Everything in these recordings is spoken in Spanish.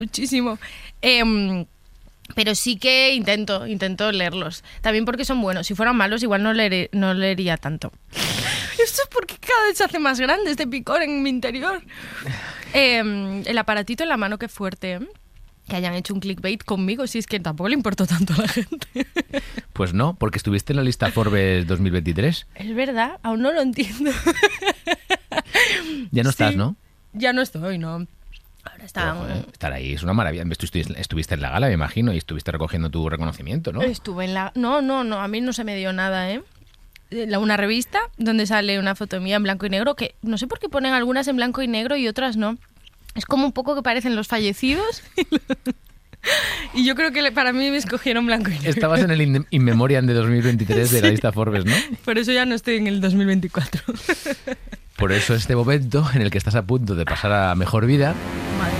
muchísimo. Pero sí que intento leerlos. También porque son buenos. Si fueran malos, igual no leería tanto. Esto es porque cada vez se hace más grande este picor en mi interior. El aparatito en la mano, qué fuerte, ¿eh? Que hayan hecho un clickbait conmigo, si es que tampoco le importó tanto a la gente. Pues no, porque estuviste en la lista Forbes 2023. Es verdad, aún no lo entiendo. Ya no estás, ¿no? Ya no estoy, no. Ahora está... estar ahí es una maravilla. Estuviste en la gala, me imagino, y estuviste recogiendo tu reconocimiento, ¿no? Estuve en la... No, a mí no se me dio nada, ¿eh? Una revista donde sale una foto mía en blanco y negro, que no sé por qué ponen algunas en blanco y negro y otras no. Es como un poco que parecen los fallecidos. Y yo creo que para mí me escogieron blanco y negro. Estabas en el In Memoriam de 2023 de la lista Forbes, ¿no? Por eso ya no estoy en el 2024. Por eso este momento en el que estás a punto de pasar a mejor vida, Madre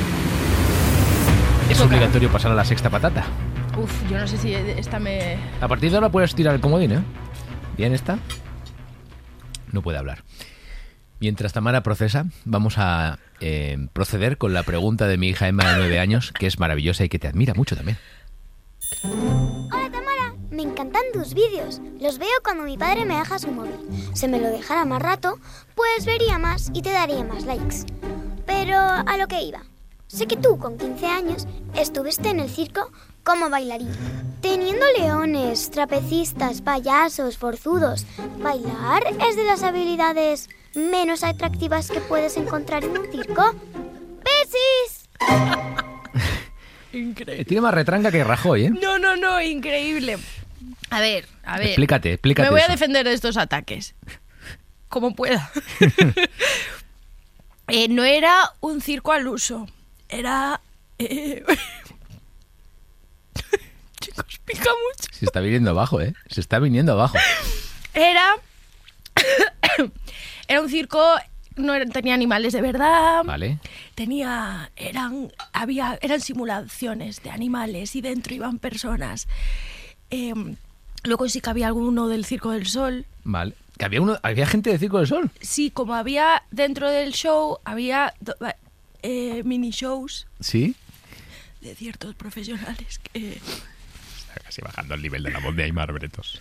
mía. es obligatorio pasar a la sexta patata. Uf, yo no sé si esta me... A partir de ahora puedes tirar el comodín, ¿eh? ¿Bien esta? No puede hablar. Mientras Tamara procesa, vamos a proceder con la pregunta de mi hija Emma de 9 años, que es maravillosa y que te admira mucho también. Hola Tamara, me encantan tus vídeos. Los veo cuando mi padre me deja su móvil. Si me lo dejara más rato, pues vería más y te daría más likes. Pero a lo que iba. Sé que tú, con 15 años, estuviste en el circo como bailarín. Teniendo leones, trapecistas, payasos, forzudos, ¿bailar es de las habilidades menos atractivas que puedes encontrar en un circo? ¡Besis! Increíble. Tiene más retranca que Rajoy, ¿eh? No, increíble. A ver. Explícate Me voy a eso. defender de estos ataques. Como pueda. No era un circo al uso. Era... Chicos, pica mucho. Se está viniendo abajo, ¿eh? Se está viniendo abajo. Era un circo, tenía animales de verdad. Vale. Eran simulaciones de animales y dentro iban personas. Luego sí que había alguno del Circo del Sol. Vale. ¿Que había gente de Circo del Sol? Sí, como había dentro del show, había mini shows. ¿Sí? De ciertos profesionales que... Está casi bajando el nivel de la voz de Aimar Bretos.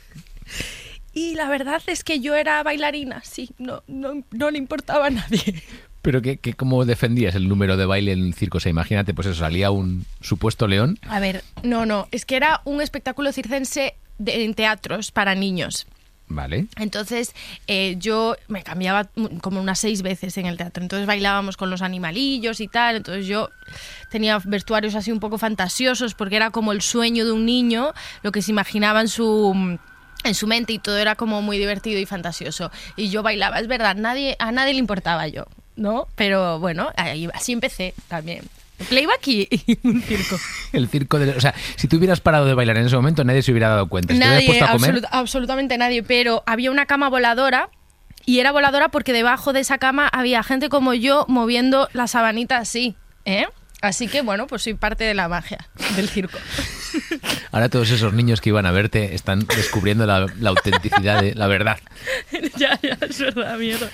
Y la verdad es que yo era bailarina, sí, no le importaba a nadie. Pero ¿cómo defendías el número de baile en el circo? O sea, imagínate, pues eso, salía un supuesto león. A ver, no, es que era un espectáculo circense en teatros para niños. Vale. Entonces yo me cambiaba como unas 6 veces en el teatro. Entonces bailábamos con los animalillos y tal. Entonces yo tenía vestuarios así un poco fantasiosos porque era como el sueño de un niño, lo que se imaginaba en su mente, y todo era como muy divertido y fantasioso. Y yo bailaba, es verdad, a nadie le importaba yo, ¿no? Pero bueno, así empecé también. Playback y un circo. El circo o sea, si tú hubieras parado de bailar en ese momento, nadie se hubiera dado cuenta. Si te hubieras puesto a comer... absolutamente nadie, pero había una cama voladora, y era voladora porque debajo de esa cama había gente como yo moviendo la sabanita así, ¿eh? Así que bueno, pues soy parte de la magia del circo. Ahora todos esos niños que iban a verte están descubriendo la autenticidad de la verdad. Ya, es verdad, mierda.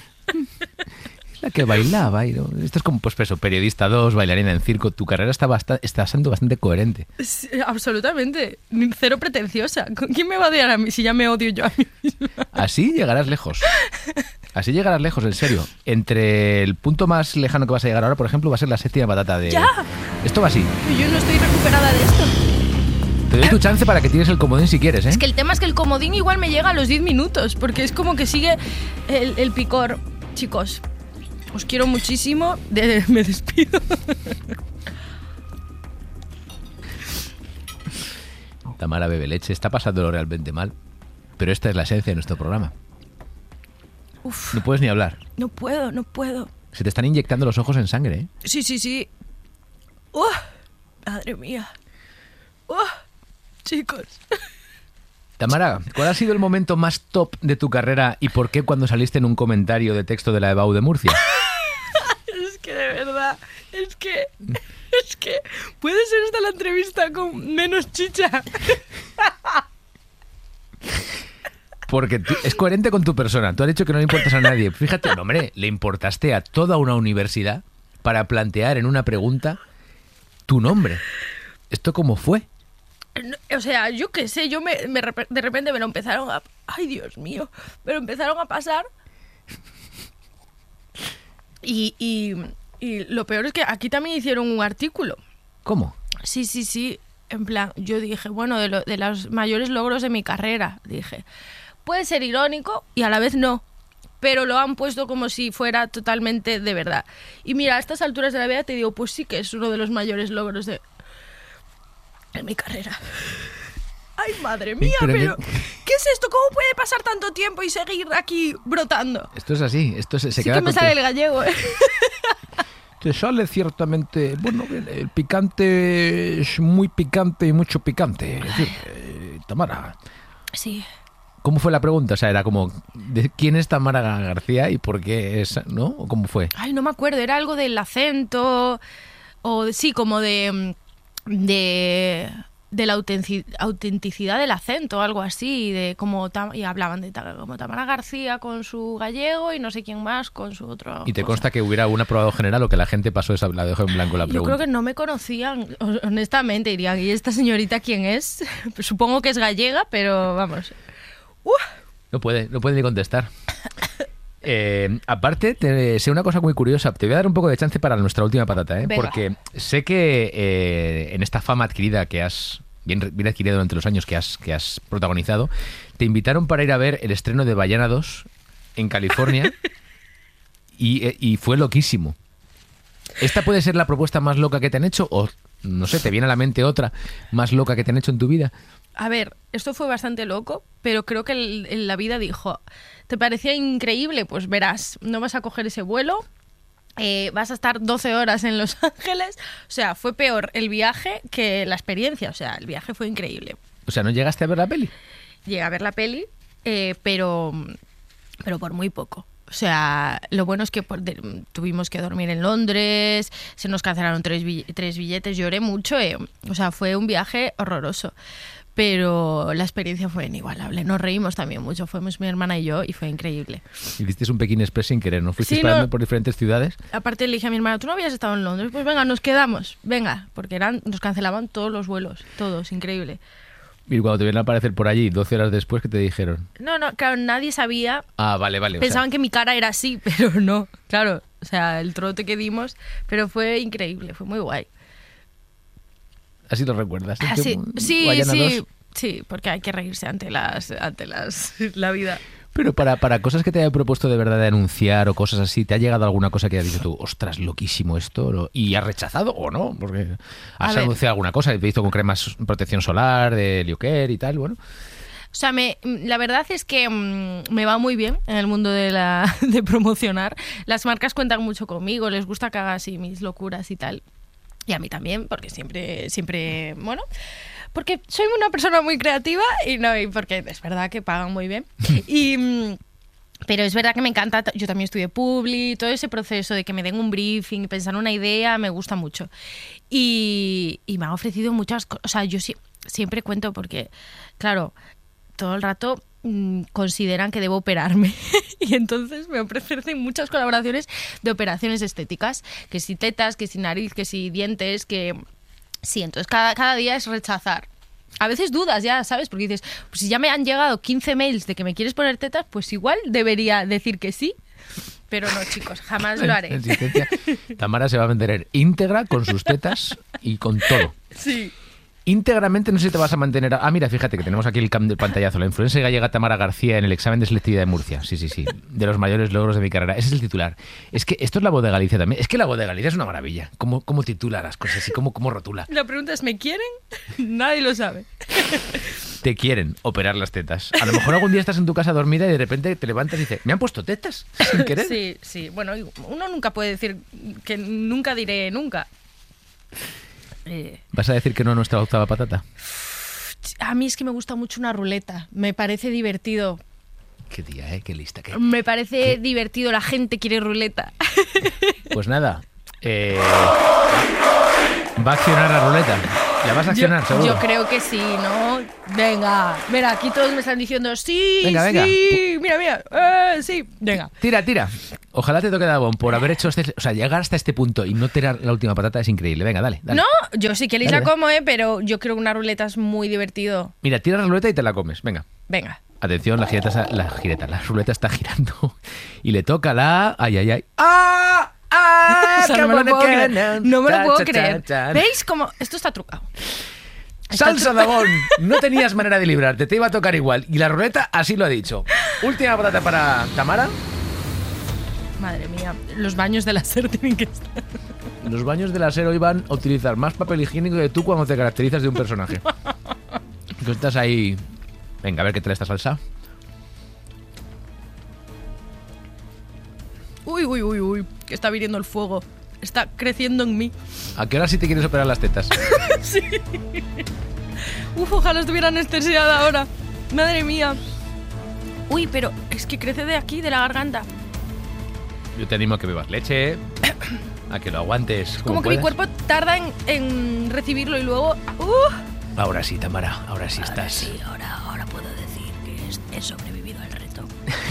La que bailaba. Esto es como, pues eso, periodista 2, bailarina en circo. Tu carrera está siendo bastante coherente. Sí, absolutamente. Cero pretenciosa. ¿Con quién me va a odiar a mí si ya me odio yo a mí misma? Así llegarás lejos. Así llegarás lejos, en serio. Entre el punto más lejano que vas a llegar ahora, por ejemplo, va a ser la séptima patata de... ¡Ya! Esto va así. Yo no estoy recuperada de esto. Te doy tu chance para que tires el comodín si quieres, ¿eh? Es que el tema es que el comodín igual me llega a los 10 minutos, porque es como que sigue el picor. Chicos, os quiero muchísimo. Me despido. Tamara bebe leche. Está pasándolo realmente mal. Pero esta es la esencia de nuestro programa. Uf, No puedes ni hablar. no puedo. Se te están inyectando los ojos en sangre, ¿eh? Sí. Madre mía. Chicos. Tamara, ¿cuál ha sido el momento más top de tu carrera y por qué cuando saliste en un comentario de texto de la EBAU de Murcia? Es que de verdad, es que puede ser esta la entrevista con menos chicha. Porque es coherente con tu persona. Tú has dicho que no le importas a nadie. Fíjate, no, hombre, le importaste a toda una universidad para plantear en una pregunta tu nombre. ¿Esto cómo fue? O sea, yo qué sé, de repente me lo empezaron a... ¡Ay, Dios mío! Me lo empezaron a pasar. Y lo peor es que aquí también hicieron un artículo. ¿Cómo? Sí. En plan, yo dije, bueno, de los mayores logros de mi carrera, dije, puede ser irónico y a la vez no, pero lo han puesto como si fuera totalmente de verdad. Y mira, a estas alturas de la vida te digo, pues sí que es uno de los mayores logros de mi carrera. Ay, madre mía, pero ¿qué es esto? ¿Cómo puede pasar tanto tiempo y seguir aquí brotando? Esto es así, esto se sí queda que me sale el gallego, ¿eh? Te sale ciertamente... Bueno, el picante es muy picante y mucho picante. Es decir, Tamara. Sí. ¿Cómo fue la pregunta? O sea, era como, ¿quién es Tamara García y por qué es, no? ¿O cómo fue? Ay, no me acuerdo, era algo del acento, o sí, como de la autenticidad del acento, algo así, de como y hablaban de como Tamara García con su gallego y no sé quién más con su otro. ¿Y te consta que hubiera un aprobado general o que la gente pasó esa, la dejó en blanco la pregunta? Yo creo que no me conocían, honestamente, dirían, ¿y esta señorita quién es? Supongo que es gallega, pero vamos. No puede ni contestar. Aparte, sé una cosa muy curiosa. Te voy a dar un poco de chance para nuestra última patata, Venga. Porque sé que en esta fama adquirida que has bien adquirida durante los años que has protagonizado, te invitaron para ir a ver el estreno de Vaiana 2 en California y fue loquísimo. ¿Esta puede ser la propuesta más loca que te han hecho? O, no sé, ¿te viene a la mente otra más loca que te han hecho en tu vida? A ver, esto fue bastante loco, pero creo que la vida dijo, ¿te parecía increíble? Pues verás, no vas a coger ese vuelo, vas a estar 12 horas en Los Ángeles. O sea, fue peor el viaje que la experiencia. O sea, el viaje fue increíble. O sea, ¿no llegaste a ver la peli? Llegué a ver la peli, pero por muy poco. O sea, lo bueno es que tuvimos que dormir en Londres, se nos cancelaron 3 billetes, lloré mucho. O sea, fue un viaje horroroso. Pero la experiencia fue inigualable. Nos reímos también mucho. Fuimos mi hermana y yo y fue increíble. Hiciste un Pekín Express sin querer, ¿no? Fuiste Sí, parando no. por diferentes ciudades. Aparte le dije a mi hermana, ¿tú no habías estado en Londres? Pues venga, nos quedamos. Venga, porque nos cancelaban todos los vuelos. Todos, increíble. Y cuando te vieron a aparecer por allí, 12 horas después, ¿qué te dijeron? No, claro, nadie sabía. Ah, vale. Pensaban que mi cara era así, pero no. Claro, o sea, el trote que dimos. Pero fue increíble, fue muy guay. Así lo recuerdas. Así, sí, Vaiana 2. Sí, porque hay que reírse ante la vida. Pero para cosas que te haya propuesto de verdad de anunciar o cosas así, ¿te ha llegado alguna cosa que hayas dicho tú, ostras, loquísimo esto? ¿Y has rechazado o no? Porque has anunciado alguna cosa, te he visto con cremas protección solar, de Lioker y tal, bueno. O sea, la verdad es que me va muy bien en el mundo de promocionar. Las marcas cuentan mucho conmigo, les gusta que haga así mis locuras y tal. Y a mí también, porque siempre, bueno, porque soy una persona muy creativa y porque es verdad que pagan muy bien. Pero es verdad que me encanta, yo también estudié Publi, todo ese proceso de que me den un briefing, pensar una idea, me gusta mucho. Y me han ofrecido muchas cosas, o sea, yo siempre cuento porque, claro, todo el rato consideran que debo operarme y entonces me ofrecen muchas colaboraciones de operaciones estéticas, que si tetas, que si nariz, que si dientes, que sí, entonces cada día es rechazar. A veces dudas ya, ¿sabes? Porque dices, pues si ya me han llegado 15 mails de que me quieres poner tetas, pues igual debería decir que sí. Pero no, chicos, jamás lo haré. Tamara se va a vender íntegra con sus tetas y con todo. Sí. Íntegramente no sé si te vas a mantener... Ah, mira, fíjate que tenemos aquí el cam del pantallazo. La influencer gallega Tamara García en el examen de selectividad de Murcia. Sí. De los mayores logros de mi carrera. Ese es el titular. Es que esto es La Voz de Galicia también. Es que La Voz de Galicia es una maravilla. Cómo titula las cosas y cómo rotula. La pregunta es, ¿me quieren? Nadie lo sabe. Te quieren operar las tetas. A lo mejor algún día estás en tu casa dormida y de repente te levantas y dices, ¿me han puesto tetas? Sin querer. Sí. Bueno, uno nunca puede decir que nunca diré nunca. ¿Vas a decir que no a nuestra octava patata? A mí es que me gusta mucho una ruleta. Me parece divertido. Qué tía, qué lista. Me parece divertido. La gente quiere ruleta. Pues nada. Va a accionar la ruleta. La vas a accionar, seguro. Yo creo que sí, ¿no? Venga, mira, aquí todos me están diciendo sí, Venga. sí. Mira, sí. Venga. Tira. Ojalá te toque Dabón por haber hecho llegar hasta este punto y no tirar la última patata es increíble. Venga, dale. No, yo si queréis Dale, la como, pero yo creo que una ruleta es muy divertido. Mira, tira la ruleta y te la comes. Venga. Atención, la ruleta está girando y le toca la... ¡Ay! ¡Ah! O sea, no me lo puedo creer. ¿Veis cómo? Esto está trucado. Salsa Dabón, no tenías manera de librarte, te iba a tocar igual. Y la ruleta así lo ha dicho. Última patata para Tamara. Madre mía, los baños de la SER tienen que estar. Los baños de la SER hoy van a utilizar más papel higiénico que tú cuando te caracterizas de un personaje. Tú estás ahí... Venga, a ver qué tal esta salsa. Uy, que está viniendo el fuego. Está creciendo en mí. ¿A qué hora sí te quieres operar las tetas? Sí. Ojalá estuviera anestesiada ahora. Madre mía. Uy, pero es que crece de aquí, de la garganta. Yo te animo a que bebas leche, a que lo aguantes. Como que mi cuerpo tarda en recibirlo y luego... Ahora sí, Tamara, ahora sí estás. Sí, ahora puedo decir que he sobrevivido al reto.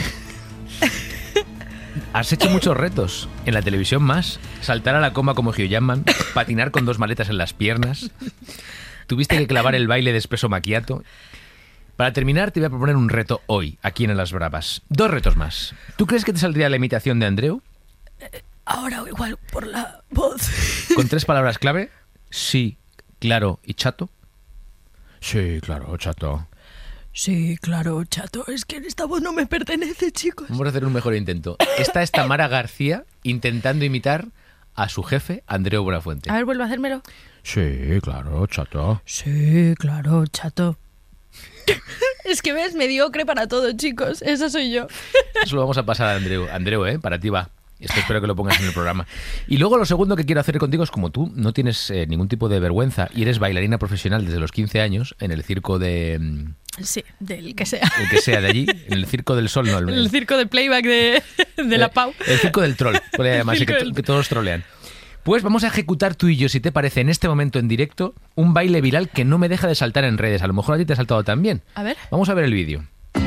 Has hecho muchos retos. En la televisión más. Saltar a la coma como Hugh Jackman. Patinar con 2 maletas en las piernas. Tuviste que clavar el baile de espresso macchiato. Para terminar, te voy a proponer un reto hoy, aquí en Las Bravas. 2 retos más. ¿Tú crees que te saldría la imitación de Andreu? Ahora igual por la voz. ¿Con 3 palabras clave? Sí, claro y chato. Sí, claro, chato. Sí, claro, chato. Es que esta voz no me pertenece, chicos. Vamos a hacer un mejor intento. Esta es Tamara García intentando imitar a su jefe, Andreu Buenafuente. A ver, vuelve a hacérmelo. Sí, claro, chato. Sí, claro, chato. Es que ves, mediocre para todo, chicos. Esa soy yo. Eso lo vamos a pasar a Andreu. Andreu, para ti va. Esto espero que lo pongas en el programa. Y luego lo segundo que quiero hacer contigo es, como tú no tienes ningún tipo de vergüenza y eres bailarina profesional desde los 15 años en el circo de... Sí, del que sea. El que sea de allí, en el Circo del Sol, no. El circo de playback de la Pau. El Circo del Troll, además, que todos trolean. Pues vamos a ejecutar tú y yo, si te parece, en este momento en directo, un baile viral que no me deja de saltar en redes. A lo mejor a ti te ha saltado también. A ver. Vamos a ver el vídeo.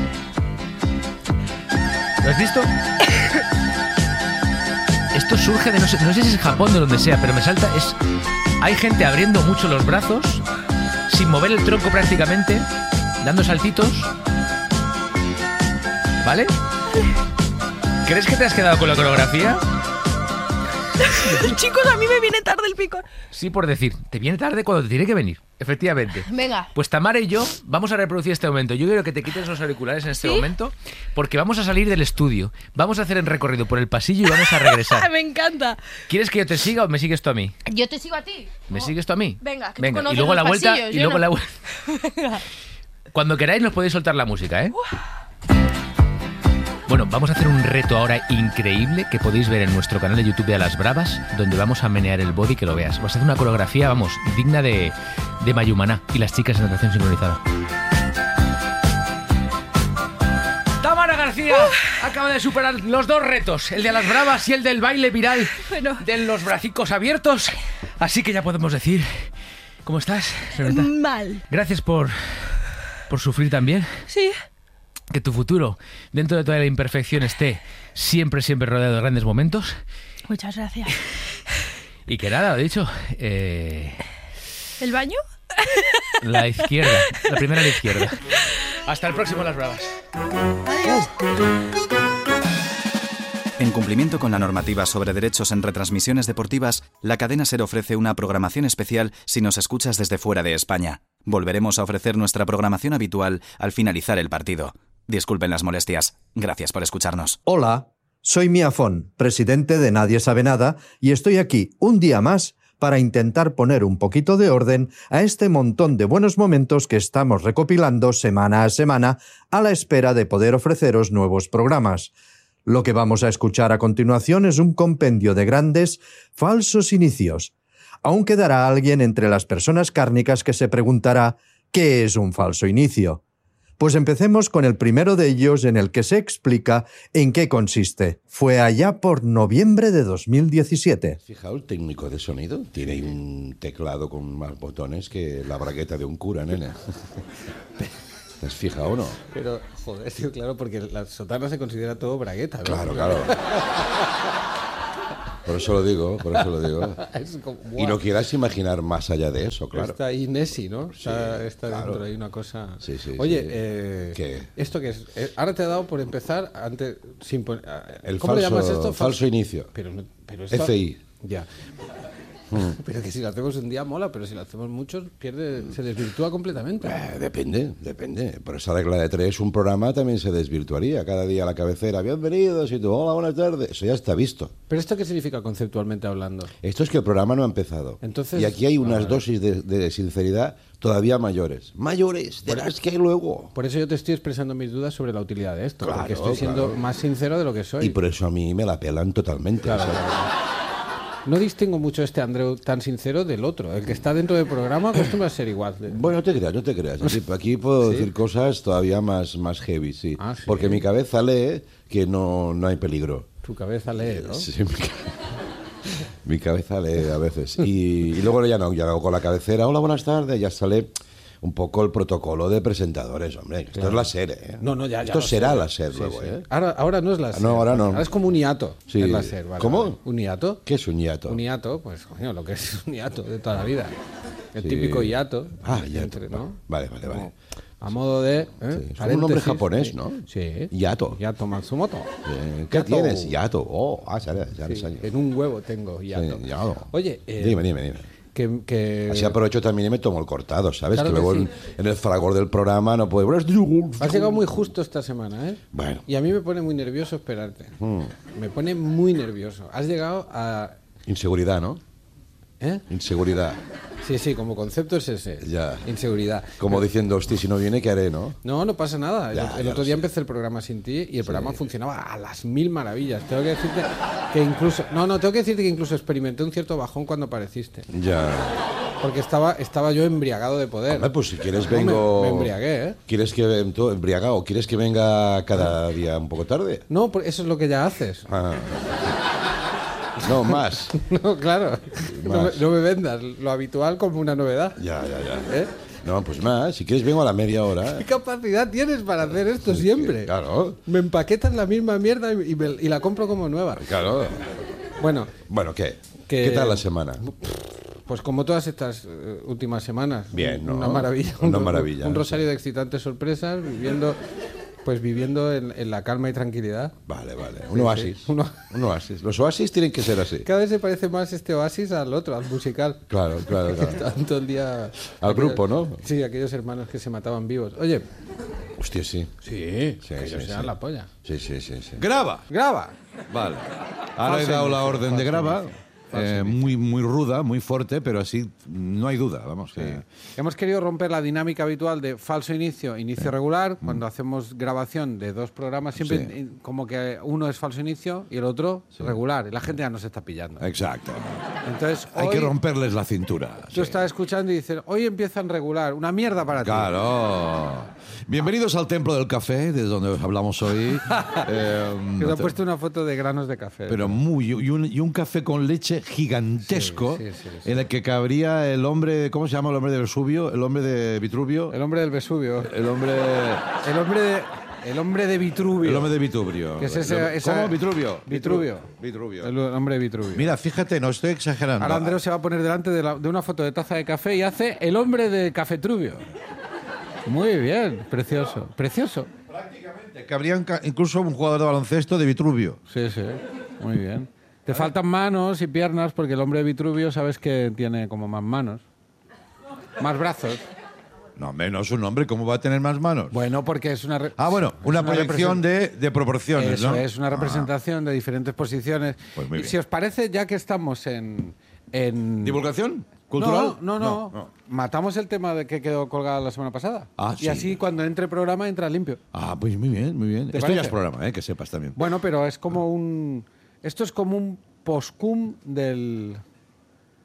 ¿Lo has visto? Esto surge de, no sé si es Japón, de donde sea, pero me salta, hay gente abriendo mucho los brazos, sin mover el tronco prácticamente, dando saltitos. ¿Vale? ¿Crees que te has quedado con la coreografía? Chicos, a mí me viene tarde el picor. Sí, por decir, te viene tarde cuando te tiene que venir, efectivamente. Venga. Pues Tamara y yo vamos a reproducir este momento. Yo quiero que te quites los auriculares en este momento, porque vamos a salir del estudio. Vamos a hacer el recorrido por el pasillo y vamos a regresar. Me encanta. ¿Quieres que yo te siga o me sigues tú a mí? Yo te sigo a ti. ¿Me sigues tú a mí? Venga, que tú conoces y luego los la vuelta pasillos, y luego la vuelta. Cuando queráis nos podéis soltar la música, ¿eh? Bueno, vamos a hacer un reto ahora increíble que podéis ver en nuestro canal de YouTube de A Las Bravas, donde vamos a menear el body, que lo veas. Vas a hacer una coreografía, vamos, digna de Mayumaná y las chicas en natación sincronizada. Tamara García acaba de superar los 2 retos, el de A Las Bravas y el del baile viral de los bracicos abiertos. Así que ya podemos decir... ¿Cómo estás, señorita? Mal. Gracias por sufrir también. Sí. Que tu futuro, dentro de toda la imperfección, esté siempre rodeado de grandes momentos. Muchas gracias. Y que nada, he dicho... ¿El baño? La izquierda, la primera a la izquierda. Hasta el próximo Las Bravas. Adiós. En cumplimiento con la normativa sobre derechos en retransmisiones deportivas, la cadena SER ofrece una programación especial si nos escuchas desde fuera de España. Volveremos a ofrecer nuestra programación habitual al finalizar el partido. Disculpen las molestias. Gracias por escucharnos. Hola, soy Mia Fon, presidente de Nadie Sabe Nada, y estoy aquí un día más para intentar poner un poquito de orden a este montón de buenos momentos que estamos recopilando semana a semana a la espera de poder ofreceros nuevos programas. Lo que vamos a escuchar a continuación es un compendio de grandes, falsos inicios. Aún quedará alguien entre las personas cárnicas que se preguntará ¿qué es un falso inicio? Pues empecemos con el primero de ellos, en el que se explica en qué consiste. Fue allá por noviembre de 2017. Fijaos, el técnico de sonido tiene ahí un teclado con más botones que la bragueta de un cura, nene. ¿Te has fijado o no? Pero, joder, tío, claro, porque la sotana se considera todo bragueta, ¿no? Claro, claro. Por eso lo digo, por eso lo digo. Es como, Y no quieras imaginar más allá de eso, claro. Está ahí Nessie, ¿no? Está claro. dentro ahí una cosa... Sí, sí, Oye, sí. ¿Qué? ¿esto qué es? Ahora te he dado por empezar antes... Sin El ¿Cómo le llamas esto? falso inicio. Pero esto... FI. Ya. Pero que si lo hacemos un día mola, pero si lo hacemos muchos se desvirtúa completamente. Depende. Por esa regla de 3, un programa también se desvirtuaría. Cada día a la cabecera, bienvenidos, y tú, hola, buenas tardes. Eso ya está visto. ¿Pero esto qué significa conceptualmente hablando? Esto es que el programa no ha empezado. Entonces, y aquí hay unas dosis de sinceridad todavía mayores. Mayores de las que hay luego. Por eso yo te estoy expresando mis dudas sobre la utilidad de esto. Claro, porque estoy siendo más sincero de lo que soy. Y por eso a mí me la pelan totalmente. Claro, ¿sabes? claro. No distingo mucho este Andreu tan sincero del otro. El que está dentro del programa acostumbra a ser igual. Bueno, no te creas. Aquí puedo decir cosas todavía más heavy, sí. Ah, ¿sí? Porque mi cabeza lee que no hay peligro. Tu cabeza lee, ¿no? Sí, mi cabeza lee a veces. Y luego ya hago con la cabecera, hola, buenas tardes, ya sale un poco el protocolo de presentadores, hombre. Esto es la SER, ¿eh? No, ya Esto será la SER Sí, luego, sí. ¿eh? Ahora no es la SER. No, ahora no. Ahora es como un hiato. Sí. Es la SER, vale, ¿Cómo? vale. ¿Un hiato? ¿Qué es un hiato? Un hiato, pues, coño, lo que es un hiato de toda la vida. El Sí. típico hiato. Ah, hiato. ¿no? Vale. Como a modo de... Sí, es como un nombre paréntesis, japonés, sí. ¿no? Sí. Hiato. Hiato Matsumoto. ¿Qué Hiato. tienes? Hiato. Ya Sí, sé. en un huevo tengo hiato. Sí, hiato. Oye, Dime. que... Así aprovecho también y me tomo el cortado, ¿sabes? Claro que que luego sí. en el fragor del programa no puedo... Has llegado muy justo esta semana, ¿eh? Bueno. Y a mí me pone muy nervioso esperarte. Me pone muy nervioso. Has llegado a... Inseguridad, ¿no? ¿Eh? Inseguridad. Sí, como concepto es ese. Ya. Inseguridad. Como diciendo, hostia, si no viene, ¿qué haré, no? No pasa nada. Ya, el ya otro lo día sé. empecé el programa sin ti y el programa funcionaba a las mil maravillas. Tengo que decirte que incluso... tengo que decirte que incluso experimenté un cierto bajón cuando apareciste. Ya. Porque estaba yo embriagado de poder. Hombre, pues si quieres No, vengo... me embriagué, ¿eh? ¿Quieres que embriagado? ¿Quieres que venga cada día un poco tarde? No, eso es lo que ya haces. Ah. No, más. No, claro. Más. No me vendas lo habitual como una novedad. Ya. ¿Eh? No, pues más. Si quieres vengo a la media hora. ¿Qué capacidad tienes para hacer esto siempre? Claro. Me empaquetas la misma mierda y la compro como nueva. Claro. Bueno, Bueno, ¿qué? Que- ¿Qué tal la semana? pues como todas estas últimas semanas. Bien, ¿no? Una maravilla. Una maravilla, Un sí. rosario de excitantes sorpresas, viviendo en la calma y tranquilidad. Vale. Un oasis. sí. Un oasis. Los oasis tienen que ser así. Cada vez se parece más este oasis al otro, al musical. Claro. Tanto el día... Al grupo, ¿no? Sí, aquellos hermanos que se mataban vivos. Oye, Hostia, sí. que Sí, ellos sean sí. la polla. Sí. ¡Graba! ¡Graba! Vale. Ahora he Falso dado la inicio, orden de falso graba. inicio, falso Muy ruda, muy fuerte, pero así no hay duda. Vamos, que... Hemos querido romper la dinámica habitual de falso inicio, inicio regular. Cuando hacemos grabación de dos programas, siempre Sí. como que uno es falso inicio y el otro regular. Y la gente ya nos está pillando. Exacto. Entonces, Hay que romperles la cintura. Tú estás escuchando y dices, hoy empiezan regular. Una mierda para ti. Claro. Bienvenidos al Templo del Café, desde donde hablamos hoy. Que te ha puesto una foto de granos de café. Pero y un café con leche gigantesco Sí. en el que cabría el hombre, ¿cómo se llama el hombre de Vesubio? El hombre de Vitruvio. El hombre del Vesubio. El hombre El hombre de Vitruvio. el hombre de Vitruvio. Que es esa- ¿Cómo? Vitruvio. Vitruvio. Vitruvio. El hombre de Vitruvio. Mira, fíjate, no estoy exagerando. Ahora Andreu se va a poner delante de una foto de taza de café y hace el hombre de Cafetruvio. Muy bien, precioso. Precioso. Cabría incluso un jugador de baloncesto de Vitruvio. Sí, muy bien. Te faltan manos y piernas porque el hombre de Vitruvio sabes que tiene como más manos. Más brazos. No, menos un hombre, ¿cómo va a tener más manos? Bueno, porque es una... Una proyección de proporciones, Eso ¿no? es, una representación de diferentes posiciones. Pues muy Y bien. si os parece, ya que estamos en... ¿Divulgación? ¿Cultural? No. Matamos el tema de que quedó colgado la semana pasada. Ah, y sí. así cuando entre programa entra limpio. Ah, pues muy bien, muy bien. ¿Te Esto ya parece? es programa, que sepas también. Bueno, pero es como un... Esto es como un postcum del...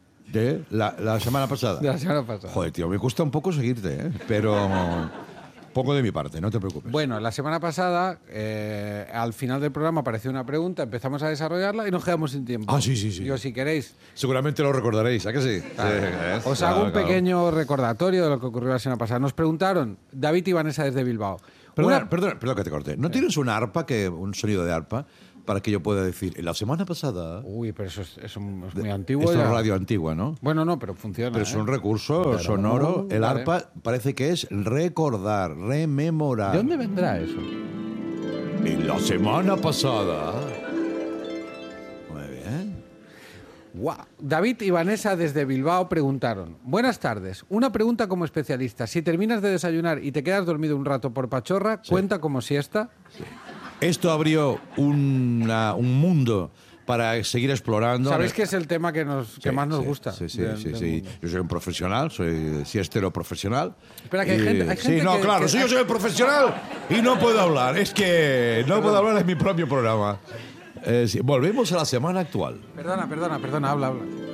De la semana pasada. de la semana pasada. Joder, tío, me cuesta un poco seguirte, ¿eh? Pero pongo de mi parte, no te preocupes. Bueno, la semana pasada, al final del programa apareció una pregunta, empezamos a desarrollarla y nos quedamos sin tiempo. Ah, sí. Yo, si queréis, Seguramente lo recordaréis, ¿a que sí? os hago un pequeño recordatorio de lo que ocurrió la semana pasada. Nos preguntaron, David y Vanessa desde Bilbao. Perdona que te corte. ¿No tienes un sonido de arpa, para que yo pueda decir, en la semana pasada... Uy, pero eso es muy antiguo. Esto ya. es radio antigua, ¿no? Bueno, no, pero funciona. Pero es un recurso sonoro. El vale. arpa parece que es recordar, rememorar. ¿De dónde vendrá eso? En la semana pasada... Muy bien. Wow. David y Vanessa desde Bilbao preguntaron: buenas tardes, una pregunta como especialista. Si terminas de desayunar y te quedas dormido un rato por pachorra, ¿cuenta como siesta? Esto abrió un mundo para seguir explorando. ¿Sabéis que es el tema que más nos gusta? Sí. del mundo? Yo soy un profesional, soy siestero profesional. Espera, que hay gente Sí, no, que- claro, que- sí, yo soy el profesional y no puedo hablar. Es que no puedo hablar en mi propio programa. Sí, volvemos a la semana actual. Perdona, habla.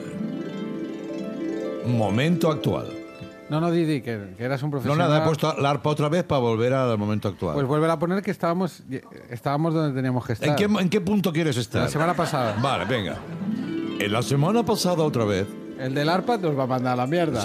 Momento actual. No, Didi, que eras un No, profesional. nada, he puesto la arpa otra vez para volver al momento actual. Pues vuelve a poner que estábamos donde teníamos que estar. ¿En qué punto quieres estar? La semana pasada. Vale, venga. En la semana pasada otra vez. El del arpa nos va a mandar a la mierda. Sí.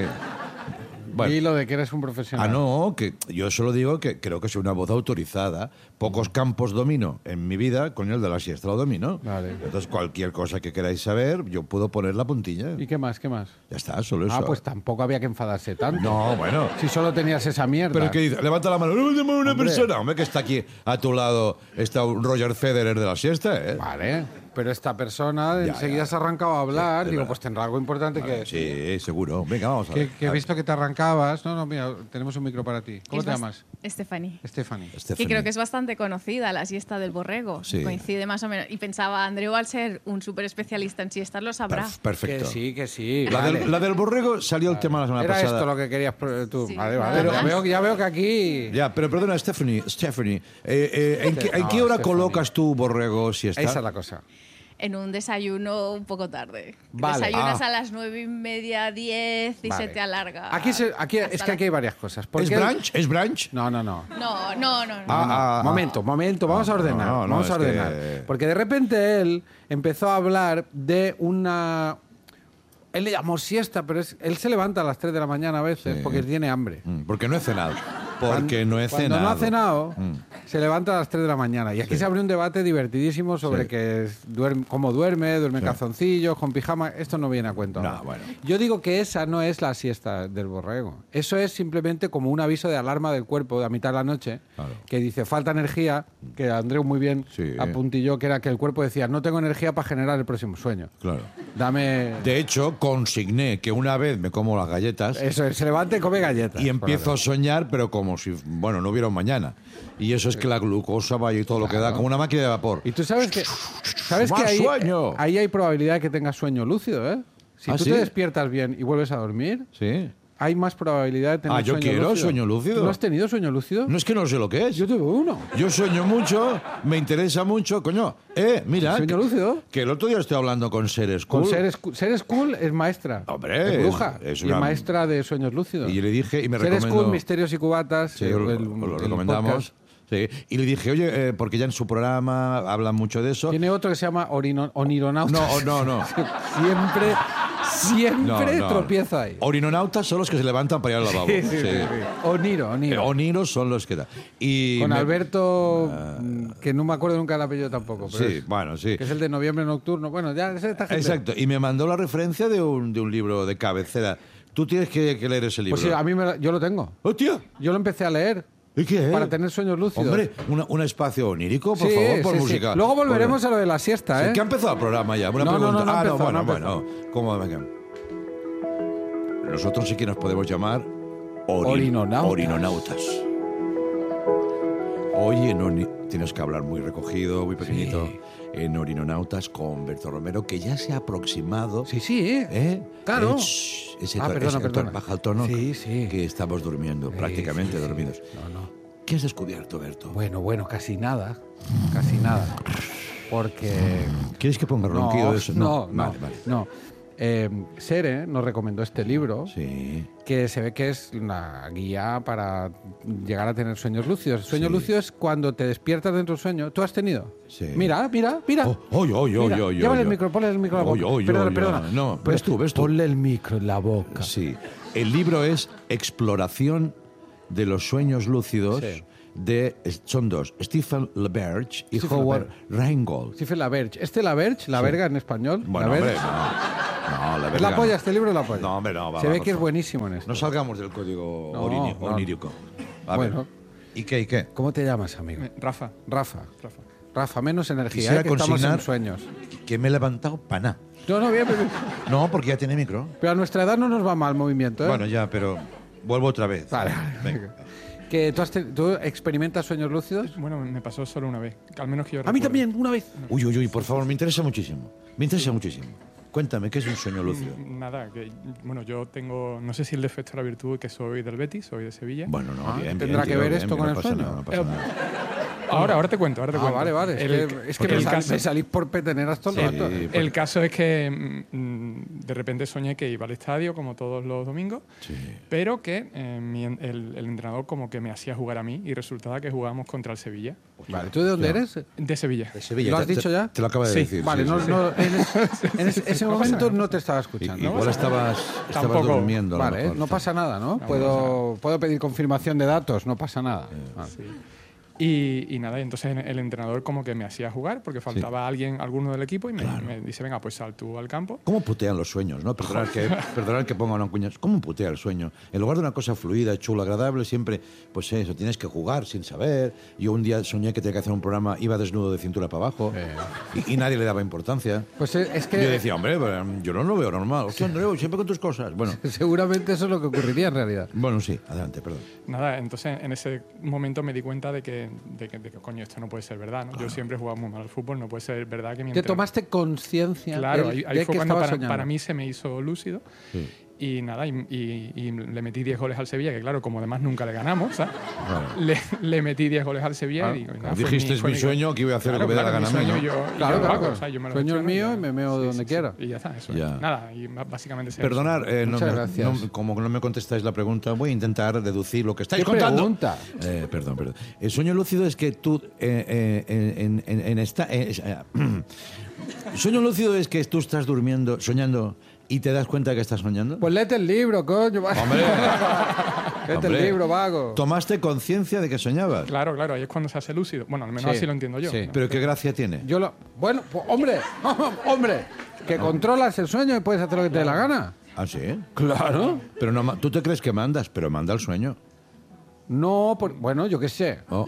Bueno. Y lo de que eres un profesional. No, que yo solo digo que creo que soy una voz autorizada. Pocos campos domino en mi vida, con el de la siesta lo domino. Vale. Entonces, cualquier cosa que queráis saber, yo puedo poner la puntilla. ¿Y qué más? Ya está, solo eso. Ah, pues tampoco había que enfadarse tanto. No, bueno. Si solo tenías esa mierda. Pero que dice, levanta la mano, levántame una Hombre. persona. Hombre, que está aquí a tu lado, está un Roger Federer de la siesta, ¿eh? Vale, pero esta persona enseguida se ha arrancado a hablar. Sí, Digo, verdad. pues tendrá algo importante que... Sí, seguro. Venga, vamos a ver. Que he visto que te arrancabas. No, mira, tenemos un micro para ti. ¿Cómo te llamas? Stephanie. Stephanie. Que creo que es bastante conocida, la siesta del borrego. Sí. Coincide más o menos. Y pensaba, Andreu, al ser un súper especialista en siestas, lo sabrá. Perfecto. Que sí. La, vale. la del borrego salió el tema la semana Era pasada. esto lo que querías tú. Sí. Vale. Pero- Ya veo que aquí... Ya, pero perdona, Stephanie, ¿en qué hora Stephanie. colocas tu borrego siesta? Esa es la cosa. En un desayuno un poco tarde. Vale. Desayunas Ah. a las 9:30, 10 y Vale. se te alarga. Aquí es hasta que aquí hay varias cosas. ¿Por ¿Es qué? brunch? ¿Es brunch? No. No. Momento, vamos a ordenar. No, vamos a es ordenar. que- Porque de repente él empezó a hablar de una... Él le llamó siesta, pero él se levanta a las 3 de la mañana a veces Sí. porque tiene hambre. Porque no he cenado. Porque no he Cuando cenado. no ha cenado, Mm. se levanta a las 3 de la mañana. Y aquí se abre un debate divertidísimo sobre Sí. cómo duerme en Sí. calzoncillos, con pijama. Esto no viene a cuento. No, ahora. bueno. Yo digo que esa no es la siesta del borrego. Eso es simplemente como un aviso de alarma del cuerpo a mitad de la noche, Claro. que dice falta energía, que Andreu muy bien Sí. apuntilló, que era que el cuerpo decía no tengo energía para generar el próximo sueño. Claro. Dame... De hecho, consigné que una vez me como las galletas Eso es, se levanta y come galletas. y empiezo a soñar, pero como si, bueno, no hubiera un mañana. Y eso es que la glucosa vaya y todo lo que da, como una máquina de vapor. Y tú sabes que Más sueño. ahí hay probabilidad de que tengas sueño lúcido, ¿eh? Si ¿Ah, tú sí? te despiertas bien y vuelves a dormir, Sí. hay más probabilidad de tener Ah, yo sueño quiero lúcido. sueño lúcido. ¿Tú no has tenido sueño lúcido? No es que no sé lo que es. Yo tuve uno. Yo sueño mucho, me interesa mucho, coño. Mira. ¿Sueño lúcido? Que el otro día estoy hablando con Seres Cool. Con Seres Cool es maestra. Hombre, es bruja. es y una- es maestra de sueños lúcidos. Y yo le dije, y me Seres recomendó. Cool, Misterios y Cubatas. Sí, lo recomendamos. podcast. Sí. Y le dije, oye, porque ya en su programa hablan mucho de eso. Tiene otro que se llama Onironautas. No. Siempre No. tropieza ahí. Orinonautas son los que se levantan para ir al lavabo. Sí. Oniro. Oniros son los que da. Y Con me- Alberto, que no me acuerdo nunca el apellido tampoco. Pero Sí, bueno, sí. Que es el de Noviembre Nocturno. Bueno, ya esta gente. Exacto. Y me mandó la referencia de un libro de cabecera. Tú tienes que leer ese libro. Pues sí, a mí yo lo tengo. ¡Hostia! Yo lo empecé a leer ¿Y qué es? para tener sueños lúcidos. Hombre, un espacio onírico, por Sí, favor, por sí, sí. música. Luego volveremos Por- a lo de la siesta, Sí, ¿eh? que ha empezado el programa ya. Una No, pregunta. no ha empezado, bueno, no ha empezado. bueno. ¿Cómo? Venga. Nosotros sí que nos podemos llamar Orinonautas. orinonautas. Oye, tienes que hablar muy recogido, muy pequeñito. En Orinonautas con Berto Romero, que ya se ha aproximado. Sí. Claro. Perdona. Baja el tono. Sí. Que estamos durmiendo, prácticamente sí. dormidos. No. ¿Qué has descubierto, Berto? Bueno, casi nada. Porque... ¿Quieres que ponga No, ronquido de eso? no. Vale. No. Sere nos recomendó este libro, Sí. que se ve que es una guía para llegar a tener sueños lúcidos. Sueño lúcido es cuando te despiertas dentro del sueño. ¿Tú has tenido? Sí. Mira. Oye. Llévale el micro, ponle el micro a la boca. Perdona. No, ves tú. Ponle el micro en la boca. Sí. El libro es Exploración de los sueños lúcidos. Sí. Son dos, Stephen LaBerge y Stephen Howard Rheingold. Stephen LaBerge. La verga en español. Bueno, la hombre, verge. no, la ¿Es verga la polla este libro? La polla. No, hombre, no. Se ve por que es favor. buenísimo en esto. No salgamos del código No, onírico. A Bueno. ver. ¿Y qué? ¿Cómo te llamas, amigo? Rafa. Rafa, menos energía, Quisiera que estamos en consignar sueños. que me he levantado para nada. No, bien. No, porque ya tiene micro. Pero a nuestra edad no nos va mal el movimiento, ¿eh? Bueno, ya, pero vuelvo otra vez. Vale. Venga. Que ¿Tú experimentas sueños lúcidos? Bueno, me pasó solo una vez. Al menos que yo A mí recuerde. también, una vez. Uy, por favor, me interesa muchísimo. Cuéntame, ¿qué es un sueño lúcido? Nada, bueno, yo tengo, no sé si el defecto o la virtud, que soy del Betis, soy de Sevilla. Bueno, no, bien. ¿Tendrá que ver esto con el sueño? No pasa nada. Ahora te cuento. Vale. Es que me salís por peteneras todo el rato. El caso es que de repente soñé que iba al estadio, como todos los domingos, pero que el entrenador como que me hacía jugar a mí y resultaba que jugábamos contra el Sevilla. Vale, ¿tú de dónde eres? De Sevilla. De Sevilla. ¿Lo has dicho ya? Te lo acabo de Sí. decir. Vale, sí, sí. en ese momento no te estaba escuchando. Igual estabas Tampoco. durmiendo. a lo Vale, mejor, no sí. pasa nada, ¿no? Puedo pedir confirmación de datos, no pasa nada. Y nada, y entonces el entrenador como que me hacía jugar porque faltaba alguno del equipo y me dice, venga, pues sal tú al campo. ¿Cómo putean los sueños? ¿No? Perdonad que ponga una cuña. ¿Cómo putea el sueño? En lugar de una cosa fluida, chula, agradable, siempre, pues eso, tienes que jugar sin saber. Yo un día soñé que tenía que hacer un programa, iba desnudo de cintura para abajo y nadie le daba importancia. Pues es que Yo decía, hombre, yo no lo veo normal. Hostia, Andreu, siempre con tus cosas. Bueno, seguramente eso es lo que ocurriría en realidad. bueno, sí, adelante, perdón. Nada, entonces en ese momento me di cuenta de que coño, esto no puede ser verdad, ¿no? Yo siempre he jugado muy mal al fútbol, no puede ser verdad que mi Te entrenador... tomaste conciencia Claro, de ahí fue que cuando estabas soñando. para mí se me hizo lúcido. Sí. Y nada, y le metí 10 goles al Sevilla, que claro, como además nunca le ganamos, ¿sabes? Le metí 10 goles al Sevilla y digo, nada, Dijiste, es mi sueño, que iba a hacer lo que me da la gana a mí, ¿no? Claro. O sea, yo me lo Sueño el gestiono mío ya. y me meo donde quiera. Y ya está, eso Ya. es. Nada, y básicamente... Perdonar, Muchas gracias. como que no me contestáis la pregunta, voy a intentar deducir lo que estáis ¿Qué contando. pregunta? Perdón. El sueño lúcido es que tú sueño lúcido es que tú estás durmiendo, soñando y te das cuenta que estás soñando. Pues léete el libro, coño. Hombre. Léete el Hombre. libro, vago. ¿Tomaste conciencia de que soñabas? Claro, ahí es cuando se hace lúcido. Bueno, al menos Sí, así lo entiendo yo. sí. ¿no? Pero qué gracia tiene. Bueno, pues, hombre, que controlas el sueño y puedes hacer lo que te dé la gana. ¿Ah, sí? Claro. Pero no, tú te crees que mandas, pero manda el sueño. No, bueno, yo qué sé. Oh.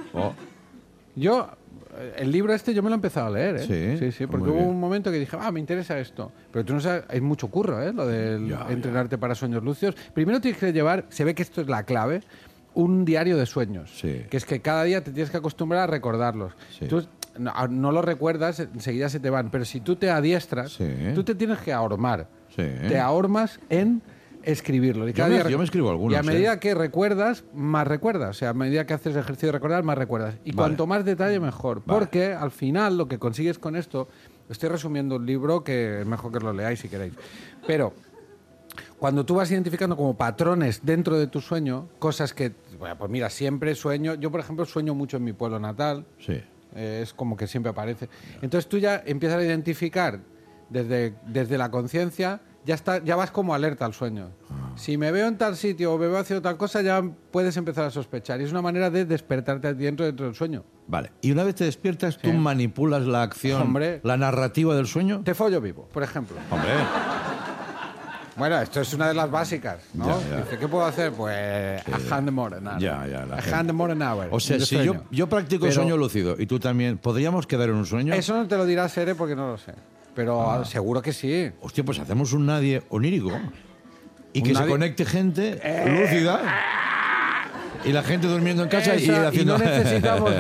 El libro este yo me lo he empezado a leer, ¿eh? Sí, porque muy hubo bien. un momento que dije, me interesa esto. Pero tú no sabes, hay mucho curro, ¿eh? Lo de Ya. entrenarte para sueños lúcidos. Primero tienes que llevar, se ve que esto es la clave, un diario de sueños. Sí. Que es que cada día te tienes que acostumbrar a recordarlos. Sí. Tú no los recuerdas, enseguida se te van. Pero si tú te adiestras, Sí. tú te tienes que ahormar. Sí. Te ahormas en escribirlo. Y cada día yo me escribo algunos, Y a medida que recuerdas, más recuerdas. O sea, a medida que haces ejercicio de recordar, más recuerdas. Y Vale. cuanto más detalle, mejor. Vale. Porque al final lo que consigues con esto... Estoy resumiendo un libro que es mejor que lo leáis si queréis. Pero cuando tú vas identificando como patrones dentro de tu sueño, cosas que... Bueno, pues mira, siempre sueño... Yo, por ejemplo, sueño mucho en mi pueblo natal. Sí. Es como que siempre aparece. Entonces tú ya empiezas a identificar desde la conciencia, ya vas como alerta al sueño. Si me veo en tal sitio o me veo haciendo tal cosa, ya puedes empezar a sospechar. Y es una manera de despertarte dentro del sueño. Vale. Y una vez te despiertas, tú Sí. manipulas la acción, Hombre. la narrativa del sueño. Te follo vivo, por ejemplo. Hombre. Bueno, esto es una de las básicas, ¿no? Ya. Dice, ¿qué puedo hacer? Pues a hand more an hour. Ya, la A gente. hand more an hour. O sea, de si sueño. yo practico Pero sueño lúcido y tú también, ¿podríamos quedar en un sueño? Eso no te lo dirá Sere porque no lo sé. Pero seguro que sí. Hostia, pues hacemos un nadie onírico. Y ¿Un que se nadie? conecte gente lúcida. Y la gente durmiendo en casa y Esa, haciendo... y no necesitamos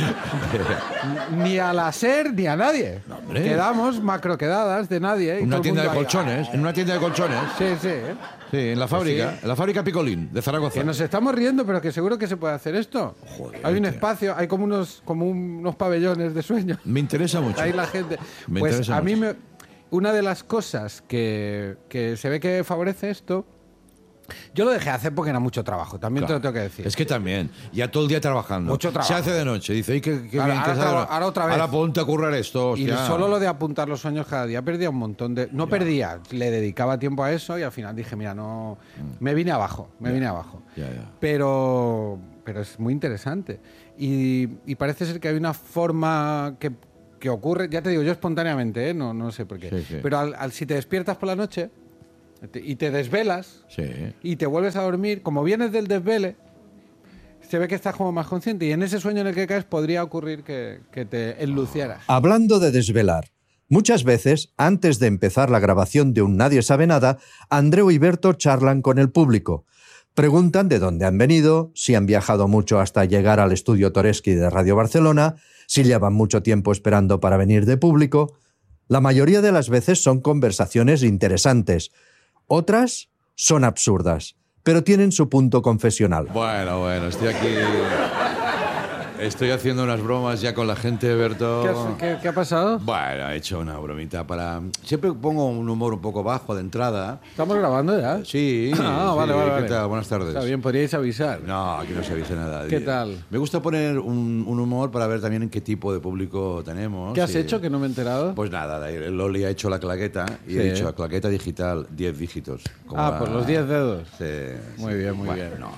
ni a la SER ni a nadie. hombre. Quedamos macroquedadas de nadie. y Una todo el tienda de mundo ahí, colchones. En una tienda de colchones. Sí. Sí, en la fábrica. sí. En la fábrica Picolín, de Zaragoza. Que nos estamos riendo, pero que seguro que se puede hacer esto. Joder, hay un tío. espacio, hay como unos pabellones de sueño. Me interesa mucho. Ahí la gente. Me Pues interesa a mí mucho. una de las cosas que se ve que favorece esto... Yo lo dejé hacer porque era mucho trabajo, también Claro. te lo tengo que decir. Es que también, ya todo el día trabajando. Mucho trabajo. Se hace de noche, dice, "Ay, qué bien Ahora- que ahora es ahora otra vez. Ahora ponte a currar esto, Y hostia". solo lo de apuntar los sueños cada día perdía un montón de... No perdía, le dedicaba tiempo a eso y al final dije, mira, no... Me vine abajo. Ya, ya. Pero es muy interesante. Y parece ser que hay una forma que ocurre, ya te digo, yo espontáneamente, no sé por qué. Sí, sí. Pero si te despiertas por la noche y te desvelas Sí. y te vuelves a dormir, como vienes del desvele, se ve que estás como más consciente y en ese sueño en el que caes podría ocurrir que te enlucieras. Hablando de desvelar, muchas veces, antes de empezar la grabación de un Nadie sabe nada, Andreu y Berto charlan con el público. Preguntan de dónde han venido, si han viajado mucho hasta llegar al estudio Toresky de Radio Barcelona, si llevan mucho tiempo esperando para venir de público. La mayoría de las veces son conversaciones interesantes. Otras son absurdas, pero tienen su punto confesional. Bueno, estoy aquí... Estoy haciendo unas bromas ya con la gente, Berto. ¿Qué ha pasado? Bueno, he hecho una bromita para... Siempre pongo un humor un poco bajo de entrada. ¿Estamos grabando ya? Sí. Ah, sí. vale. ¿Qué tal? Buenas tardes. Está bien, podríais avisar. No, aquí no se avisa nada. ¿Qué tal? Me gusta poner un humor para ver también en qué tipo de público tenemos. ¿Qué has y- hecho que no me he enterado? Pues nada, el Loli ha hecho la claqueta y Sí. he dicho claqueta digital, 10 dígitos. Como Por los 10 dedos. Sí. Muy bien, muy bien. No,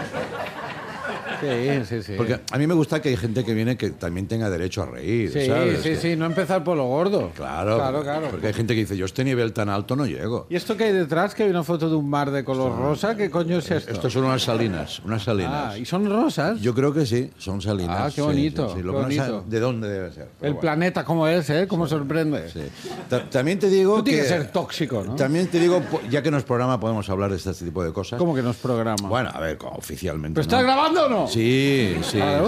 Sí. porque a mí me gusta que hay gente que viene que también tenga derecho a reír, Sí, ¿sabes? sí, no empezar por lo gordo. Claro, Claro. porque hay gente que dice, yo a este nivel tan alto no llego. ¿Y esto que hay detrás? Que hay una foto de un mar de color rosa. ¿Qué coño es esto? Estos son unas salinas. Ah, ¿y son rosas? Yo creo que sí, son salinas. Ah, qué bonito, Sí. Lo qué que no sé bonito. de dónde debe ser. pero El bueno. planeta, ¿cómo es, ¿Cómo sorprende? Sí. También te digo Tú tienes que ser tóxico, ¿no? También te digo, ya que no es programa, podemos hablar de este tipo de cosas. ¿Cómo que no es programa? Bueno, a ver, oficialmente. ¿Pero estás ¿no? grabando o no? Sí.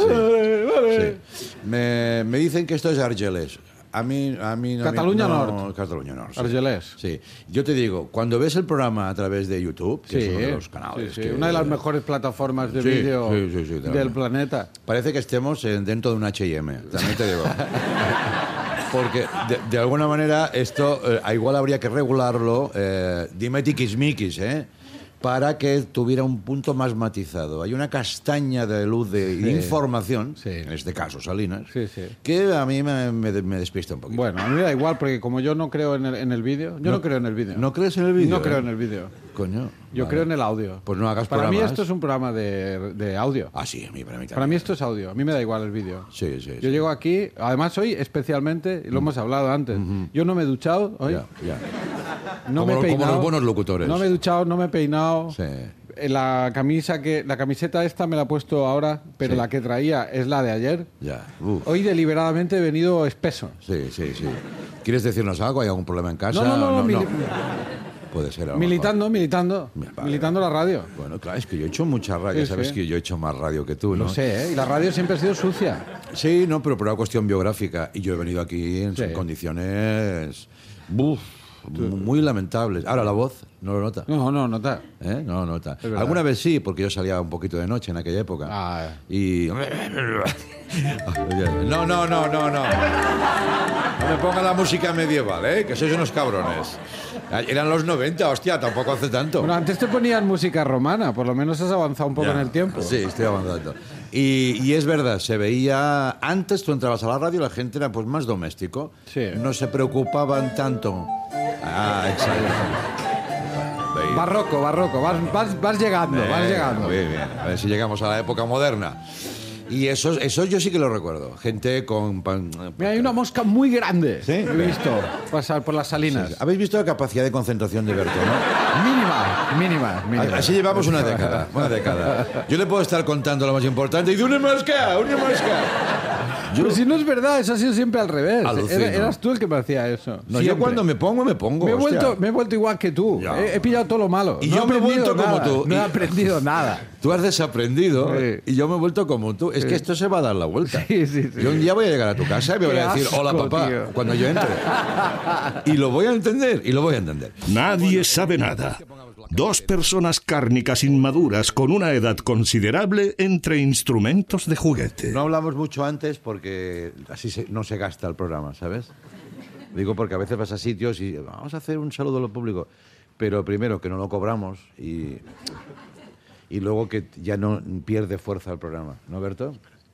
Vale. Sí. Me dicen que esto es Argelès. A mí no. Cataluña no, Nord. Cataluña Nord. Sí. Argelès. Sí. Yo te digo, cuando ves el programa a través de YouTube, que es uno de los Sí, canales. sí. que- Una de las mejores plataformas de Sí, vídeo sí, del planeta. Parece que estemos dentro de un H&M, también te digo. Porque de alguna manera esto igual habría que regularlo, dime tiquismiquis, para que tuviera un punto más matizado. Hay una castaña de luz de información, en este caso Salinas, que a mí me despista un poquito. Bueno, a mí me da igual, porque como yo no creo en el vídeo, yo no creo en el vídeo. ¿No crees en el vídeo? No creo en el vídeo. Coño. Yo vale. creo en el audio. Pues no hagas Para mí programas. esto es un programa de audio. Ah, sí, a mí, para mí también. Para mí esto es audio. A mí me da igual el vídeo. Sí. Yo llego aquí, además hoy especialmente, y lo hemos hablado antes, yo no me he duchado hoy. Ya. No Como- me he como peinado. los buenos locutores. No me he duchado, no me he peinado. Sí. La camiseta esta me la he puesto ahora, pero Sí. la que traía es la de ayer. Ya. Uf. Hoy deliberadamente he venido espeso. Sí. ¿Quieres decirnos algo? ¿Hay algún problema en casa? No, Puede ser. a lo militando Vale. militando la radio. mejor. Bueno, claro, es que yo he hecho mucha radio. Sí, Sabes sí. que yo he hecho más radio que tú, ¿no? Lo sé, ¿eh? Y la radio siempre ha sido sucia. Sí, no, pero por una cuestión biográfica. Y yo he venido aquí en Sí. condiciones muy lamentables. Ahora la voz no lo nota. No nota. No lo nota. Es verdad. Alguna vez sí, porque yo salía un poquito de noche en aquella época. Ah. Y... No. No me ponga la música medieval, que sois unos cabrones. Eran los 90, hostia, tampoco hace tanto. Bueno, antes te ponían música romana, por lo menos has avanzado un poco Ya. en el tiempo. Sí, estoy avanzando. Y es verdad, se veía... Antes tú entrabas a la radio y la gente era pues más doméstico. Sí. No se preocupaban tanto. Ah, exacto. Barroco. Vas llegando, vas llegando. Muy bien. A ver si llegamos a la época moderna. Y eso yo sí que lo recuerdo. Gente con... Mira, hay una mosca muy grande. ¿Sí? He visto pasar por las salinas. ¿Habéis visto la capacidad de concentración de Berto, no? Mínima. Así llevamos una década. Yo le puedo estar contando lo más importante y de una mosca. Pero si no es verdad, eso ha sido siempre al revés. Alucino. Eras tú el que me hacía eso. No, yo Siempre. cuando me pongo. Me he hostia. vuelto igual que tú. Ya. He pillado todo lo malo. Y No yo he me he aprendido vuelto como nada. tú. No he Y- aprendido nada. Tú has desaprendido Sí. y yo me he vuelto como tú. Es que esto se va a dar la vuelta. Sí. Yo un día voy a llegar a tu casa y me voy Qué a decir, asco, hola papá, tío. cuando yo entre. Y lo voy a entender, Nadie sabe nada. Dos personas cárnicas inmaduras con una edad considerable entre instrumentos de juguete. No hablamos mucho antes porque así no se gasta el programa, ¿sabes? Digo porque a veces vas a sitios y vamos a hacer un saludo a lo público, pero primero que no lo cobramos y luego que ya no pierde fuerza el programa, ¿no, Berto?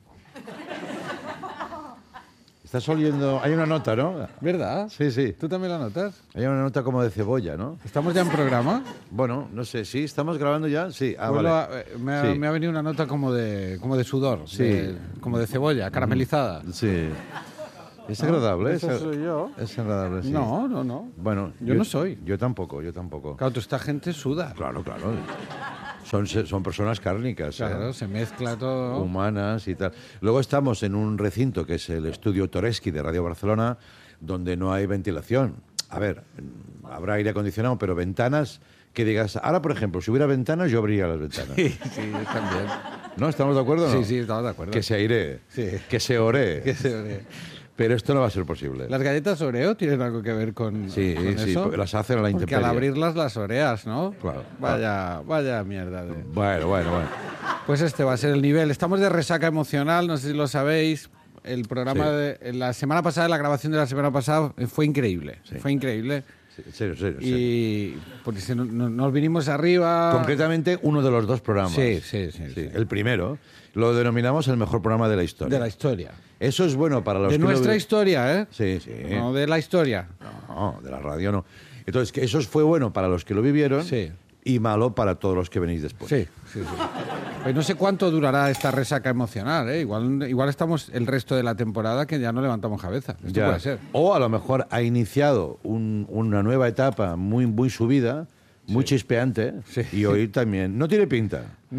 Estás oliendo... Hay una nota, ¿no? ¿Verdad? Sí, sí. ¿Tú también la notas? Hay una nota como de cebolla, ¿no? ¿Estamos ya en programa? Bueno, no sé, ¿sí? ¿Estamos grabando ya? Sí. Pues Vale. Me ha venido una nota como de sudor, Sí. como de cebolla, caramelizada. Sí. Es agradable. Eso soy yo. Es agradable, sí. No. Bueno, Yo no soy. Yo tampoco. Claro, toda esta gente suda. Claro. Son personas cárnicas. Claro, se mezcla todo. Humanas y tal. Luego estamos en un recinto que es el estudio Toreschi de Radio Barcelona, donde no hay ventilación. A ver, habrá aire acondicionado, pero ventanas que digas... Ahora, por ejemplo, si hubiera ventanas, yo abriría las ventanas. Sí, también. ¿No? ¿Estamos de acuerdo o no? Sí, estamos de acuerdo. Que se aire. Sí. Que se ore. Que se ore. Pero esto no va a ser posible. ¿Las galletas Oreo tienen algo que ver con Sí, eso? las hacen a la Porque intemperie. al abrirlas las oreas, ¿no? Claro. Vaya mierda. Bueno. Pues este va a ser el nivel. Estamos de resaca emocional, no sé si lo sabéis. El programa de la semana pasada, la grabación de la semana pasada fue increíble. Sí. Fue increíble. Sí, serio. Y porque si nos vinimos arriba... Concretamente, uno de los dos programas. Sí. El primero lo denominamos el mejor programa de la historia. De la historia. Eso es bueno para los De que nuestra historia, ¿eh? Sí. No de la historia. No, de la radio no. Entonces, que eso fue bueno para los que lo vivieron y malo para todos los que venís después. Sí. Pues no sé cuánto durará esta resaca emocional, ¿eh? Igual estamos el resto de la temporada que ya no levantamos cabeza. Esto Ya. puede ser. O a lo mejor ha iniciado una nueva etapa muy subida, muy chispeante, y hoy también. No tiene pinta,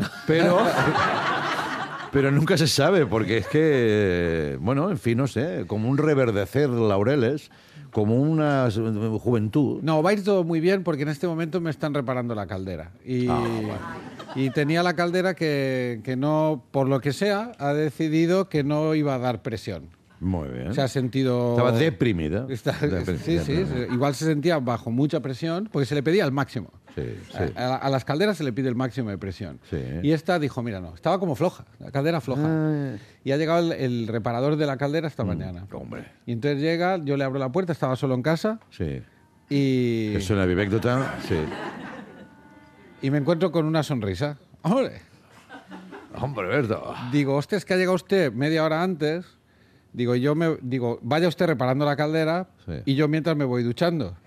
pero nunca se sabe, porque es que, bueno, en fin, no sé, como un reverdecer laureles, como una juventud. No, va a ir todo muy bien porque en este momento me están reparando la caldera. Y tenía la caldera que no, por lo que sea, ha decidido que no iba a dar presión. Muy bien. Se ha sentido... Estaba deprimida. Sí. Igual se sentía bajo mucha presión porque se le pedía el máximo. Sí. A las calderas se le pide el máximo de presión. Sí. Y esta dijo, mira, no, estaba como floja, la caldera floja. Y ha llegado el reparador de la caldera esta mañana. Hombre. Y entonces llega, yo le abro la puerta, estaba solo en casa. Sí. Y... Es una vivecdota. Sí. Y me encuentro con una sonrisa. ¡Hombre! Berto. Digo, hostia, es que ha llegado usted media hora antes. Digo, vaya usted reparando la caldera y yo mientras me voy duchando.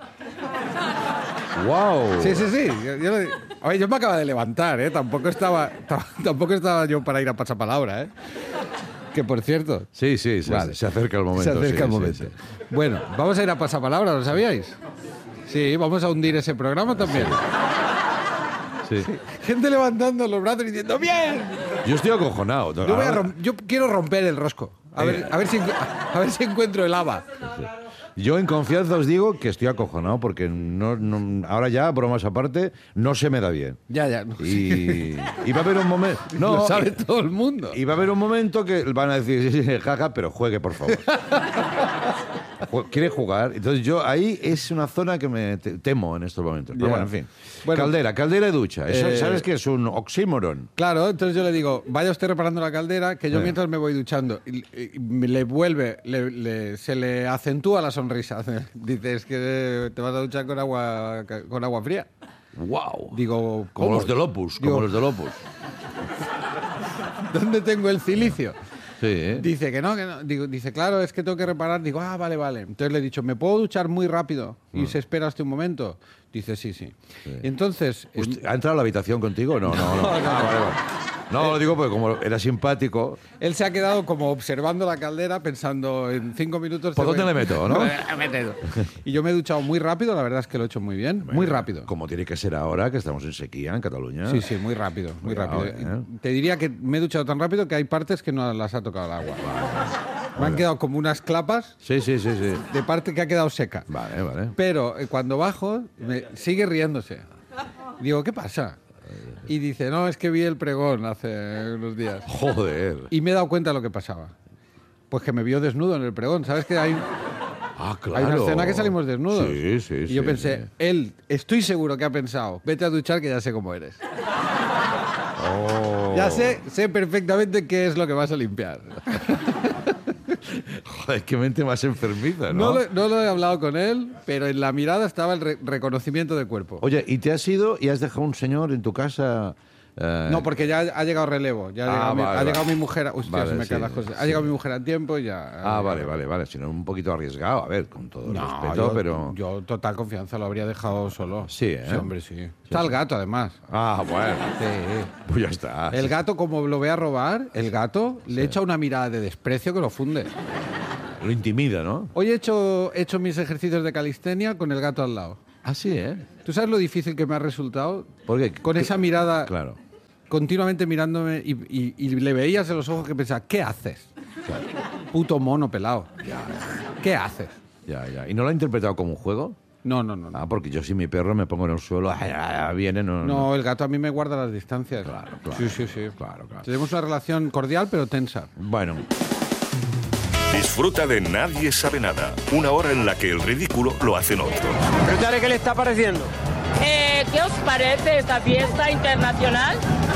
¡Wow! Sí. Yo me acabo de levantar, ¿eh? Tampoco estaba yo para ir a pasapalabra, ¿eh? Que por cierto... Sí, vale. Se acerca el momento. Se acerca el momento. Sí. Bueno, vamos a ir a pasapalabra, ¿lo sabíais? Sí, vamos a hundir ese programa también. Sí. Gente levantando los brazos y diciendo ¡bien! Yo estoy acojonado. Yo quiero romper el rosco. A ver si encuentro el haba. Yo en confianza os digo que estoy acojonado porque ahora ya, bromas aparte, no se me da bien. Ya. Y va a haber un momento... No, lo sabe todo el mundo. Y va a haber un momento que van a decir, sí, jaja, pero juegue, por favor. Quiere jugar. Entonces yo ahí es una zona que me temo en estos momentos. Pero bueno, en fin. Bueno, caldera y ducha. Eso, ¿sabes que es un oxímoron? Claro, entonces yo le digo, vaya usted reparando la caldera, que yo mientras me voy duchando. Y se le acentúa la sonrisa. Dice, es que te vas a duchar con agua fría. ¡Wow! Digo, como los del Opus. ¿Dónde tengo el cilicio? Sí. Dice que no. Dice, claro, es que tengo que reparar. Digo, vale. Entonces le he dicho, ¿me puedo duchar muy rápido? Y se espera hasta un momento. Dice, sí. Entonces... ¿Ha entrado a la habitación contigo? No. Vale. No, lo digo porque como era simpático... Él se ha quedado como observando la caldera pensando en 5 minutos... ¿Por dónde le meto, no? Y yo me he duchado muy rápido, la verdad es que lo he hecho muy bien. Muy rápido. Como tiene que ser ahora, que estamos en sequía en Cataluña. Sí, muy rápido. Te diría que me he duchado tan rápido que hay partes que no las ha tocado el agua. Me han quedado como unas clapas. Sí. De parte que ha quedado seca. Vale. Pero cuando bajo, sigue riéndose. Digo, ¿qué pasa? Y dice, no, es que vi el pregón hace unos días. Joder. Y me he dado cuenta de lo que pasaba. Pues que me vio desnudo en el pregón. ¿Sabes que hay claro. Hay una escena que salimos desnudos? Sí. Y yo pensé, estoy seguro que ha pensado, vete a duchar que ya sé cómo eres. Ya sé perfectamente qué es lo que vas a limpiar. Joder, qué mente más enfermiza, ¿no? No lo he hablado con él, pero en la mirada estaba el reconocimiento del cuerpo. Oye, ¿y te has ido y has dejado un señor en tu casa? No, porque ya ha llegado relevo. Ya ha llegado mi mujer. Hostia, vale, se me caen las cosas. Ha llegado mi mujer a tiempo y ya. Vale. Si no, un poquito arriesgado. A ver, con todo el respeto, pero. Yo, total confianza, lo habría dejado solo. Sí, ¿eh? Sí, hombre, sí. Está el gato, además. Bueno. Sí. Pues ya está. El gato, como lo ve a robar, el gato le echa una mirada de desprecio que lo funde. Lo intimida, ¿no? Hoy he hecho mis ejercicios de calistenia con el gato al lado. Ah, sí, ¿eh? ¿Tú sabes lo difícil que me ha resultado? Porque con esa mirada. Claro. Continuamente mirándome y le veías en los ojos que pensaba, ¿qué haces? Claro. Puto mono pelado. ¿Qué haces? Ya. ¿Y no lo ha interpretado como un juego? No. Ah, porque yo si mi perro me pongo en el suelo, viene, No, el gato a mí me guarda las distancias. Claro. Sí. Claro. Tenemos una relación cordial pero tensa. Bueno. Disfruta de Nadie sabe nada. Una hora en la que el ridículo lo hacen otros. Pregúntale qué le está pareciendo. ¿Qué os parece esta fiesta internacional?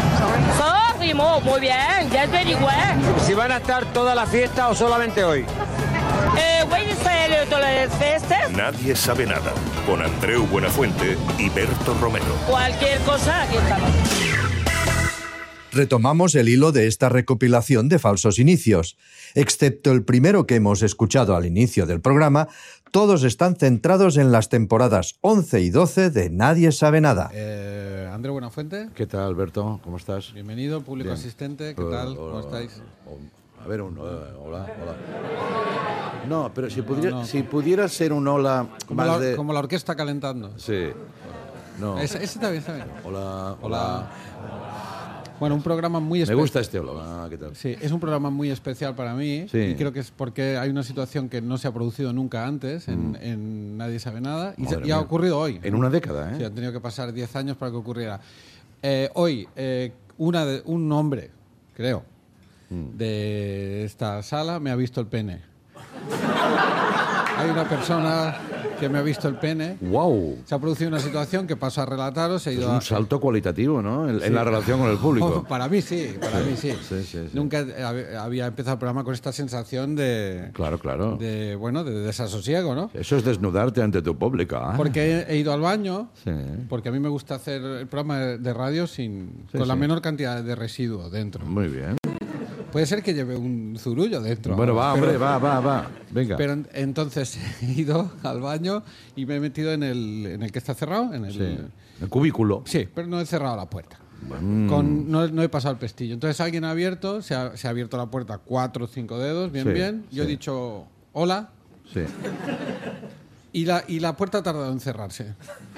Muy bien, ya es very well. Si van a estar toda la fiesta o solamente hoy. Voy a ser todas las fiestas. Nadie sabe nada. Con Andreu Buenafuente y Berto Romero. Cualquier cosa, aquí estamos. Retomamos el hilo de esta recopilación de falsos inicios. Excepto el primero que hemos escuchado al inicio del programa, todos están centrados en las temporadas 11 y 12 de Nadie sabe nada. Andreu Buenafuente. ¿Qué tal, Alberto? ¿Cómo estás? Bienvenido, público Bien. asistente. ¿Qué tal? ¿Cómo estáis? A ver, hola. No, pero si pudiera ser un hola como la orquesta calentando. Sí. No. Ese está bien. Hola. Bueno, un programa muy especial. Me gusta este hola. ¿Qué tal? Sí, es un programa muy especial para mí. Sí. Y creo que es porque hay una situación que no se ha producido nunca antes en Nadie sabe nada. Y ha ocurrido hoy. En una década, ¿eh? Sí, han tenido que pasar 10 años para que ocurriera. Hoy, un hombre, creo, de esta sala me ha visto el pene. Hay una persona que me ha visto el pene. ¡Wow! Se ha producido una situación que paso a relataros. Es un salto cualitativo, ¿no? En la relación con el público. Para mí sí. Sí. Nunca había empezado el programa con esta sensación de... Claro. De desasosiego, ¿no? Eso es desnudarte ante tu público. ¿Eh? Porque he ido al baño, sí. Porque a mí me gusta hacer el programa de radio con la menor cantidad de residuo dentro. Muy bien. Puede ser que lleve un zurullo dentro. Bueno, va. Venga. Pero entonces he ido al baño y me he metido en el que está cerrado. El cubículo. Sí, pero no he cerrado la puerta. No he pasado el pestillo. Entonces alguien ha abierto, se ha abierto la puerta 4 o 5 dedos, bien. Yo he dicho, hola. Sí. Y la puerta ha tardado en cerrarse.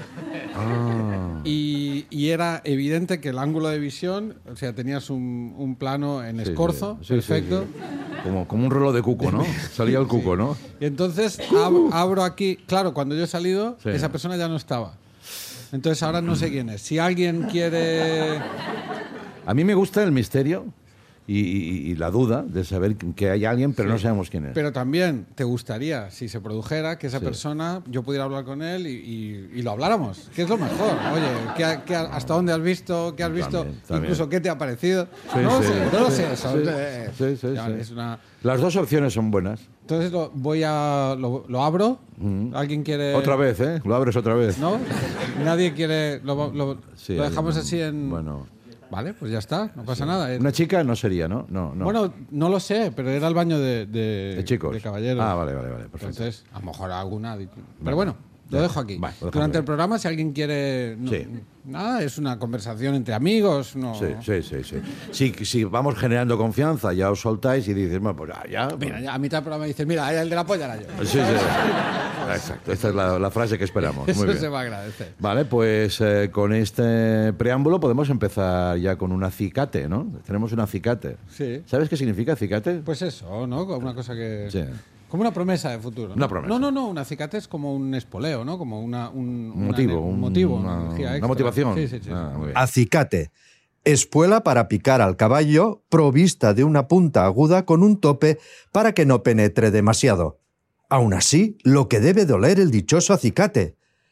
Y era evidente que el ángulo de visión, o sea, tenías un plano en escorzo, perfecto. Sí. Como un reloj de cuco, ¿no? Salía el cuco, ¿no? Y entonces abro aquí. Claro, cuando yo he salido, esa persona ya no estaba. Entonces ahora no sé quién es. Si alguien quiere... A mí me gusta el misterio y la duda de saber que hay alguien, pero no sabemos quién es. Pero también te gustaría, si se produjera, que esa persona, yo pudiera hablar con él y lo habláramos, que es lo mejor. Oye, ¿hasta dónde has visto? ¿Qué has visto? También. Incluso, ¿qué te ha parecido? No lo sé. Eso. Sí. Es una... Las dos opciones son buenas. Entonces lo abro. ¿Alguien quiere...? Otra vez, ¿eh? Lo abres otra vez. ¿No? Nadie quiere... Lo dejamos así en... Bueno... Vale, pues ya está, no pasa nada. Una chica no sería, ¿no? No. Bueno, no lo sé, pero era el baño de chicos. De caballeros. Ah, vale, perfecto. Entonces, a lo mejor alguna... Pero bueno, lo dejo aquí. Vale, Durante el programa, si alguien quiere... Nada, es una conversación entre amigos. No... Sí. Si vamos generando confianza, ya os soltáis y dices, bueno, pues ya. Mira, ya a mitad del programa dices, mira, el de la polla era yo. Sí. Exacto, esta es la frase que esperamos. Eso Muy bien. se va a agradecer. Vale, pues con este preámbulo podemos empezar ya con un acicate, ¿no? Tenemos un acicate. Sí. ¿Sabes qué significa acicate? Pues eso, ¿no? Una cosa que... Sí. Como una promesa de futuro, ¿no? Una promesa. No, un acicate es como un espoleo, ¿no? Como un motivo. Una motivación. Sí. Muy bien. Acicate. Espuela para picar al caballo, provista de una punta aguda con un tope para que no penetre demasiado. Aún así, lo que debe doler el dichoso acicate.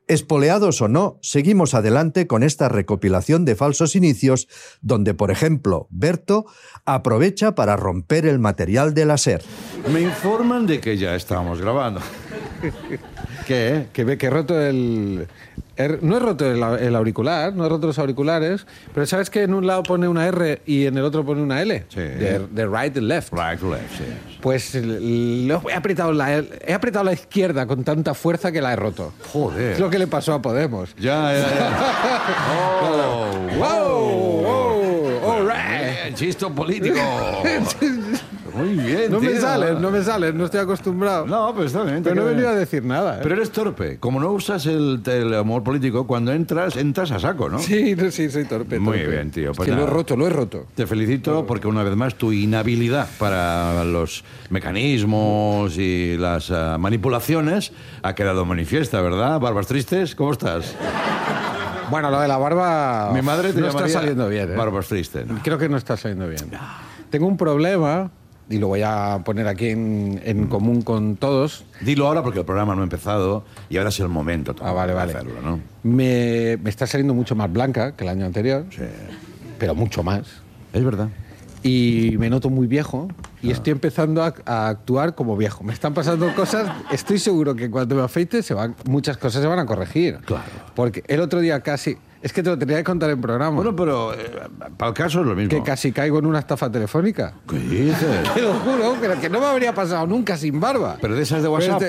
Espoleados o no, seguimos adelante con esta recopilación de falsos inicios, donde, por ejemplo, Berto aprovecha para romper el material de la SER. Me informan de que ya estamos grabando. ¿Qué? Que ve que he roto no he roto el auricular, no he roto los auriculares, pero ¿sabes que en un lado pone una R y en el otro pone una L? Sí. De right and left. Right to left, sí. Pues he apretado la izquierda con tanta fuerza que la he roto. Joder. Es lo que le pasó a Podemos. Ya. ¡Wow! ¡All right! Chisto político. Muy bien, No tío. me salen, no estoy acostumbrado. No, pero está bien. Pero no he venido a decir nada. Pero eres torpe. Como no usas el amor político, cuando entras a saco, ¿no? Sí, soy torpe. Muy bien, tío. Pues que nada. lo he roto. Te felicito porque una vez más tu inhabilidad para los mecanismos y las manipulaciones ha quedado manifiesta, ¿verdad? Barbas tristes, ¿cómo estás? Bueno, lo de la barba Mi madre te no está llamaría saliendo bien. Barbas tristes. Creo que no está saliendo bien. Tengo un problema y lo voy a poner aquí en común con todos. Dilo ahora porque el programa no ha empezado y ahora es el momento Vale. de hacerlo, ¿no? Me está saliendo mucho más blanca que el año anterior, Sí. pero mucho más. Es verdad. Y me noto muy viejo y estoy empezando a actuar como viejo. Me están pasando cosas, estoy seguro que cuando me afeite muchas cosas se van a corregir. Claro. Porque el otro día casi... Es que te lo tenía que contar en programa. Bueno, pero para el caso es lo mismo. Que casi caigo en una estafa telefónica. ¿Qué dices? Te lo juro, pero que no me habría pasado nunca sin barba. Pero de esas de WhatsApp.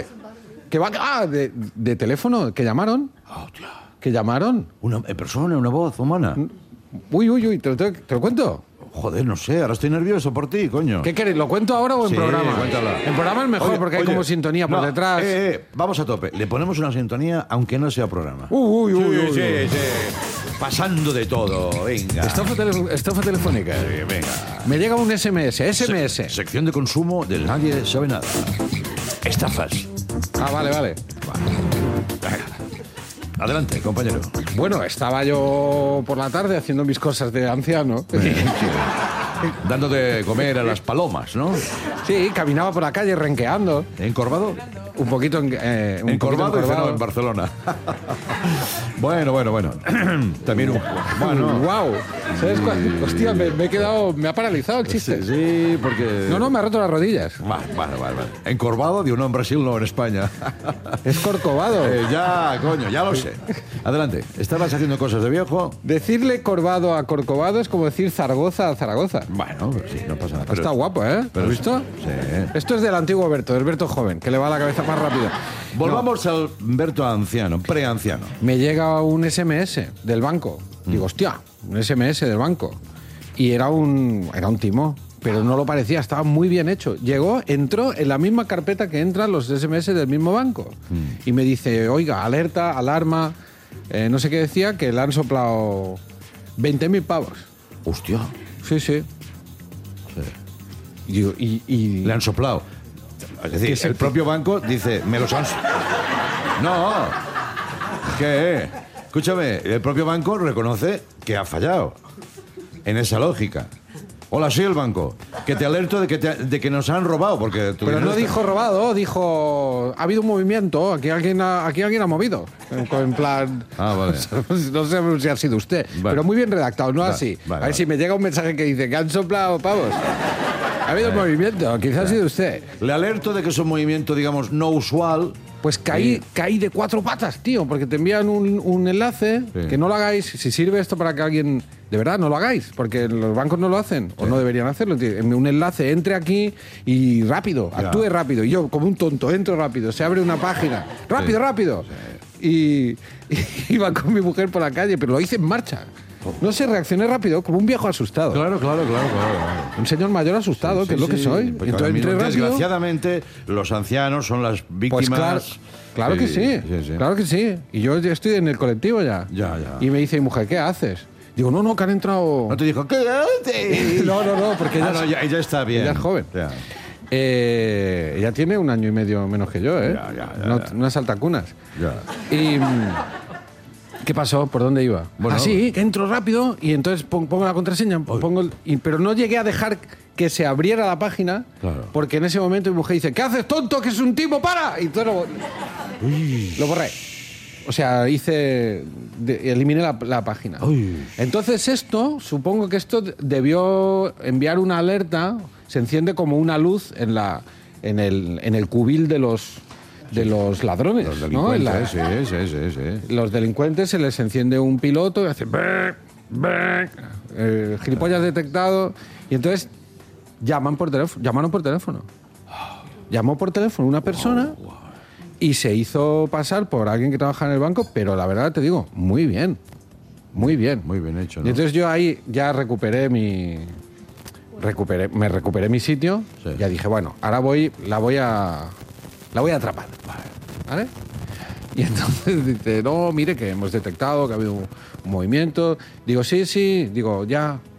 De teléfono, que llamaron. Hostia. Que llamaron. Una persona, una voz humana. Uy, ¿te lo cuento? Joder, no sé, ahora estoy nervioso por ti, coño. ¿Qué queréis? ¿Lo cuento ahora o en Sí, programa? cuéntalo. En programa es mejor porque hay como sintonía por detrás. Vamos a tope. Le ponemos una sintonía aunque no sea programa. Uy. Sí. Pasando de todo, venga. Estafa telefónica. Sí, venga. Me llega un SMS. Sección de consumo del Nadie Sabe Nada. Estafas. Vale. Venga. Adelante, compañero. Bueno, estaba yo por la tarde haciendo mis cosas de anciano. Dando de comer a las palomas, ¿no? Sí, caminaba por la calle renqueando. ¿Encorvado? Un poquito Encorvado, dice, no, en Barcelona. Bueno. También bueno. Wow. ¿Sabes cuál? Hostia, me he quedado... Me ha paralizado el chiste. Sí, porque... No, me ha roto las rodillas. Vale. Encorvado, digo, no, en Brasil no, en España. Es corcovado. Ya, coño, ya lo sé. Adelante, ¿estabas haciendo cosas de viejo? Decirle corvado a corcovado es como decir Zaragoza a Zaragoza. Bueno, pero sí, no pasa nada. Está guapo, ¿eh? ¿Lo has visto? Sí. Esto es del antiguo Berto, del Berto joven, que le va la cabeza más rápido. Volvamos al Berto anciano, preanciano. Me llega un SMS del banco. Digo, hostia, un SMS del banco. Y era un timo, pero no lo parecía, estaba muy bien hecho. Entró en la misma carpeta que entran los SMS del mismo banco. Y me dice, oiga, alerta, alarma, no sé qué decía, que le han soplado 20.000 pavos. Hostia. Sí. Digo, y le han soplado. Es decir, el propio banco dice, me los han... No. ¿Qué? Escúchame, el propio banco reconoce que ha fallado en esa lógica. Hola, soy el banco. Que te alerto de que nos han robado. Porque pero no dijo robado, dijo... Ha habido un movimiento, aquí alguien ha movido. En plan... Vale. No sé si ha sido usted. Vale. Pero muy bien redactado, no así. Vale, a ver si me llega un mensaje que dice que han soplado pavos. Ha habido movimiento, quizás ha sido usted. Le alerto de que es un movimiento, digamos, no usual. Pues caí de 4 patas, tío, porque te envían un enlace, que no lo hagáis. Si sirve esto para que alguien... De verdad, no lo hagáis, porque los bancos no lo hacen, o no deberían hacerlo. Un enlace, entre aquí y rápido, actúe rápido. Y yo, como un tonto, entro rápido, se abre una página. ¡Rápido! Y iba con mi mujer por la calle, pero lo hice en marcha. No sé, reaccioné rápido, como un viejo asustado. Claro. Un señor mayor asustado, que es lo que soy. Pues entonces, desgraciadamente, los ancianos son las víctimas... Pues claro que sí, claro que sí. Y yo estoy en el colectivo ya. Y me dice mi mujer, ¿qué haces? Digo, no, que han entrado... No te dijo, ¿qué haces? No, porque ella está bien. Ella es joven. Ella tiene 1 año y medio menos que yo, ¿eh? Unas altacunas. Y... ¿Qué pasó? ¿Por dónde iba? Bueno, sí, que entro rápido y entonces pongo la contraseña, pero no llegué a dejar que se abriera la página, porque en ese momento mi mujer dice, ¿qué haces, tonto? Que es un timo, para. Y entonces lo borré. O sea, eliminé la página. Entonces supongo que esto debió enviar una alerta, se enciende como una luz en el cubil de los ladrones. Los delincuentes, ¿no? sí. Los delincuentes se les enciende un piloto y hace... gilipollas detectado. Y entonces llamaron por teléfono. Llamó por teléfono una persona y se hizo pasar por alguien que trabaja en el banco, pero la verdad te digo, muy bien. Muy bien. Muy bien hecho, ¿no? Y entonces yo ahí ya me recuperé mi sitio, Sí. ya dije, bueno, ahora la voy a atrapar. ¿Vale? Y entonces dice, no, mire que hemos detectado que ha habido un movimiento. Digo, sí, digo, ya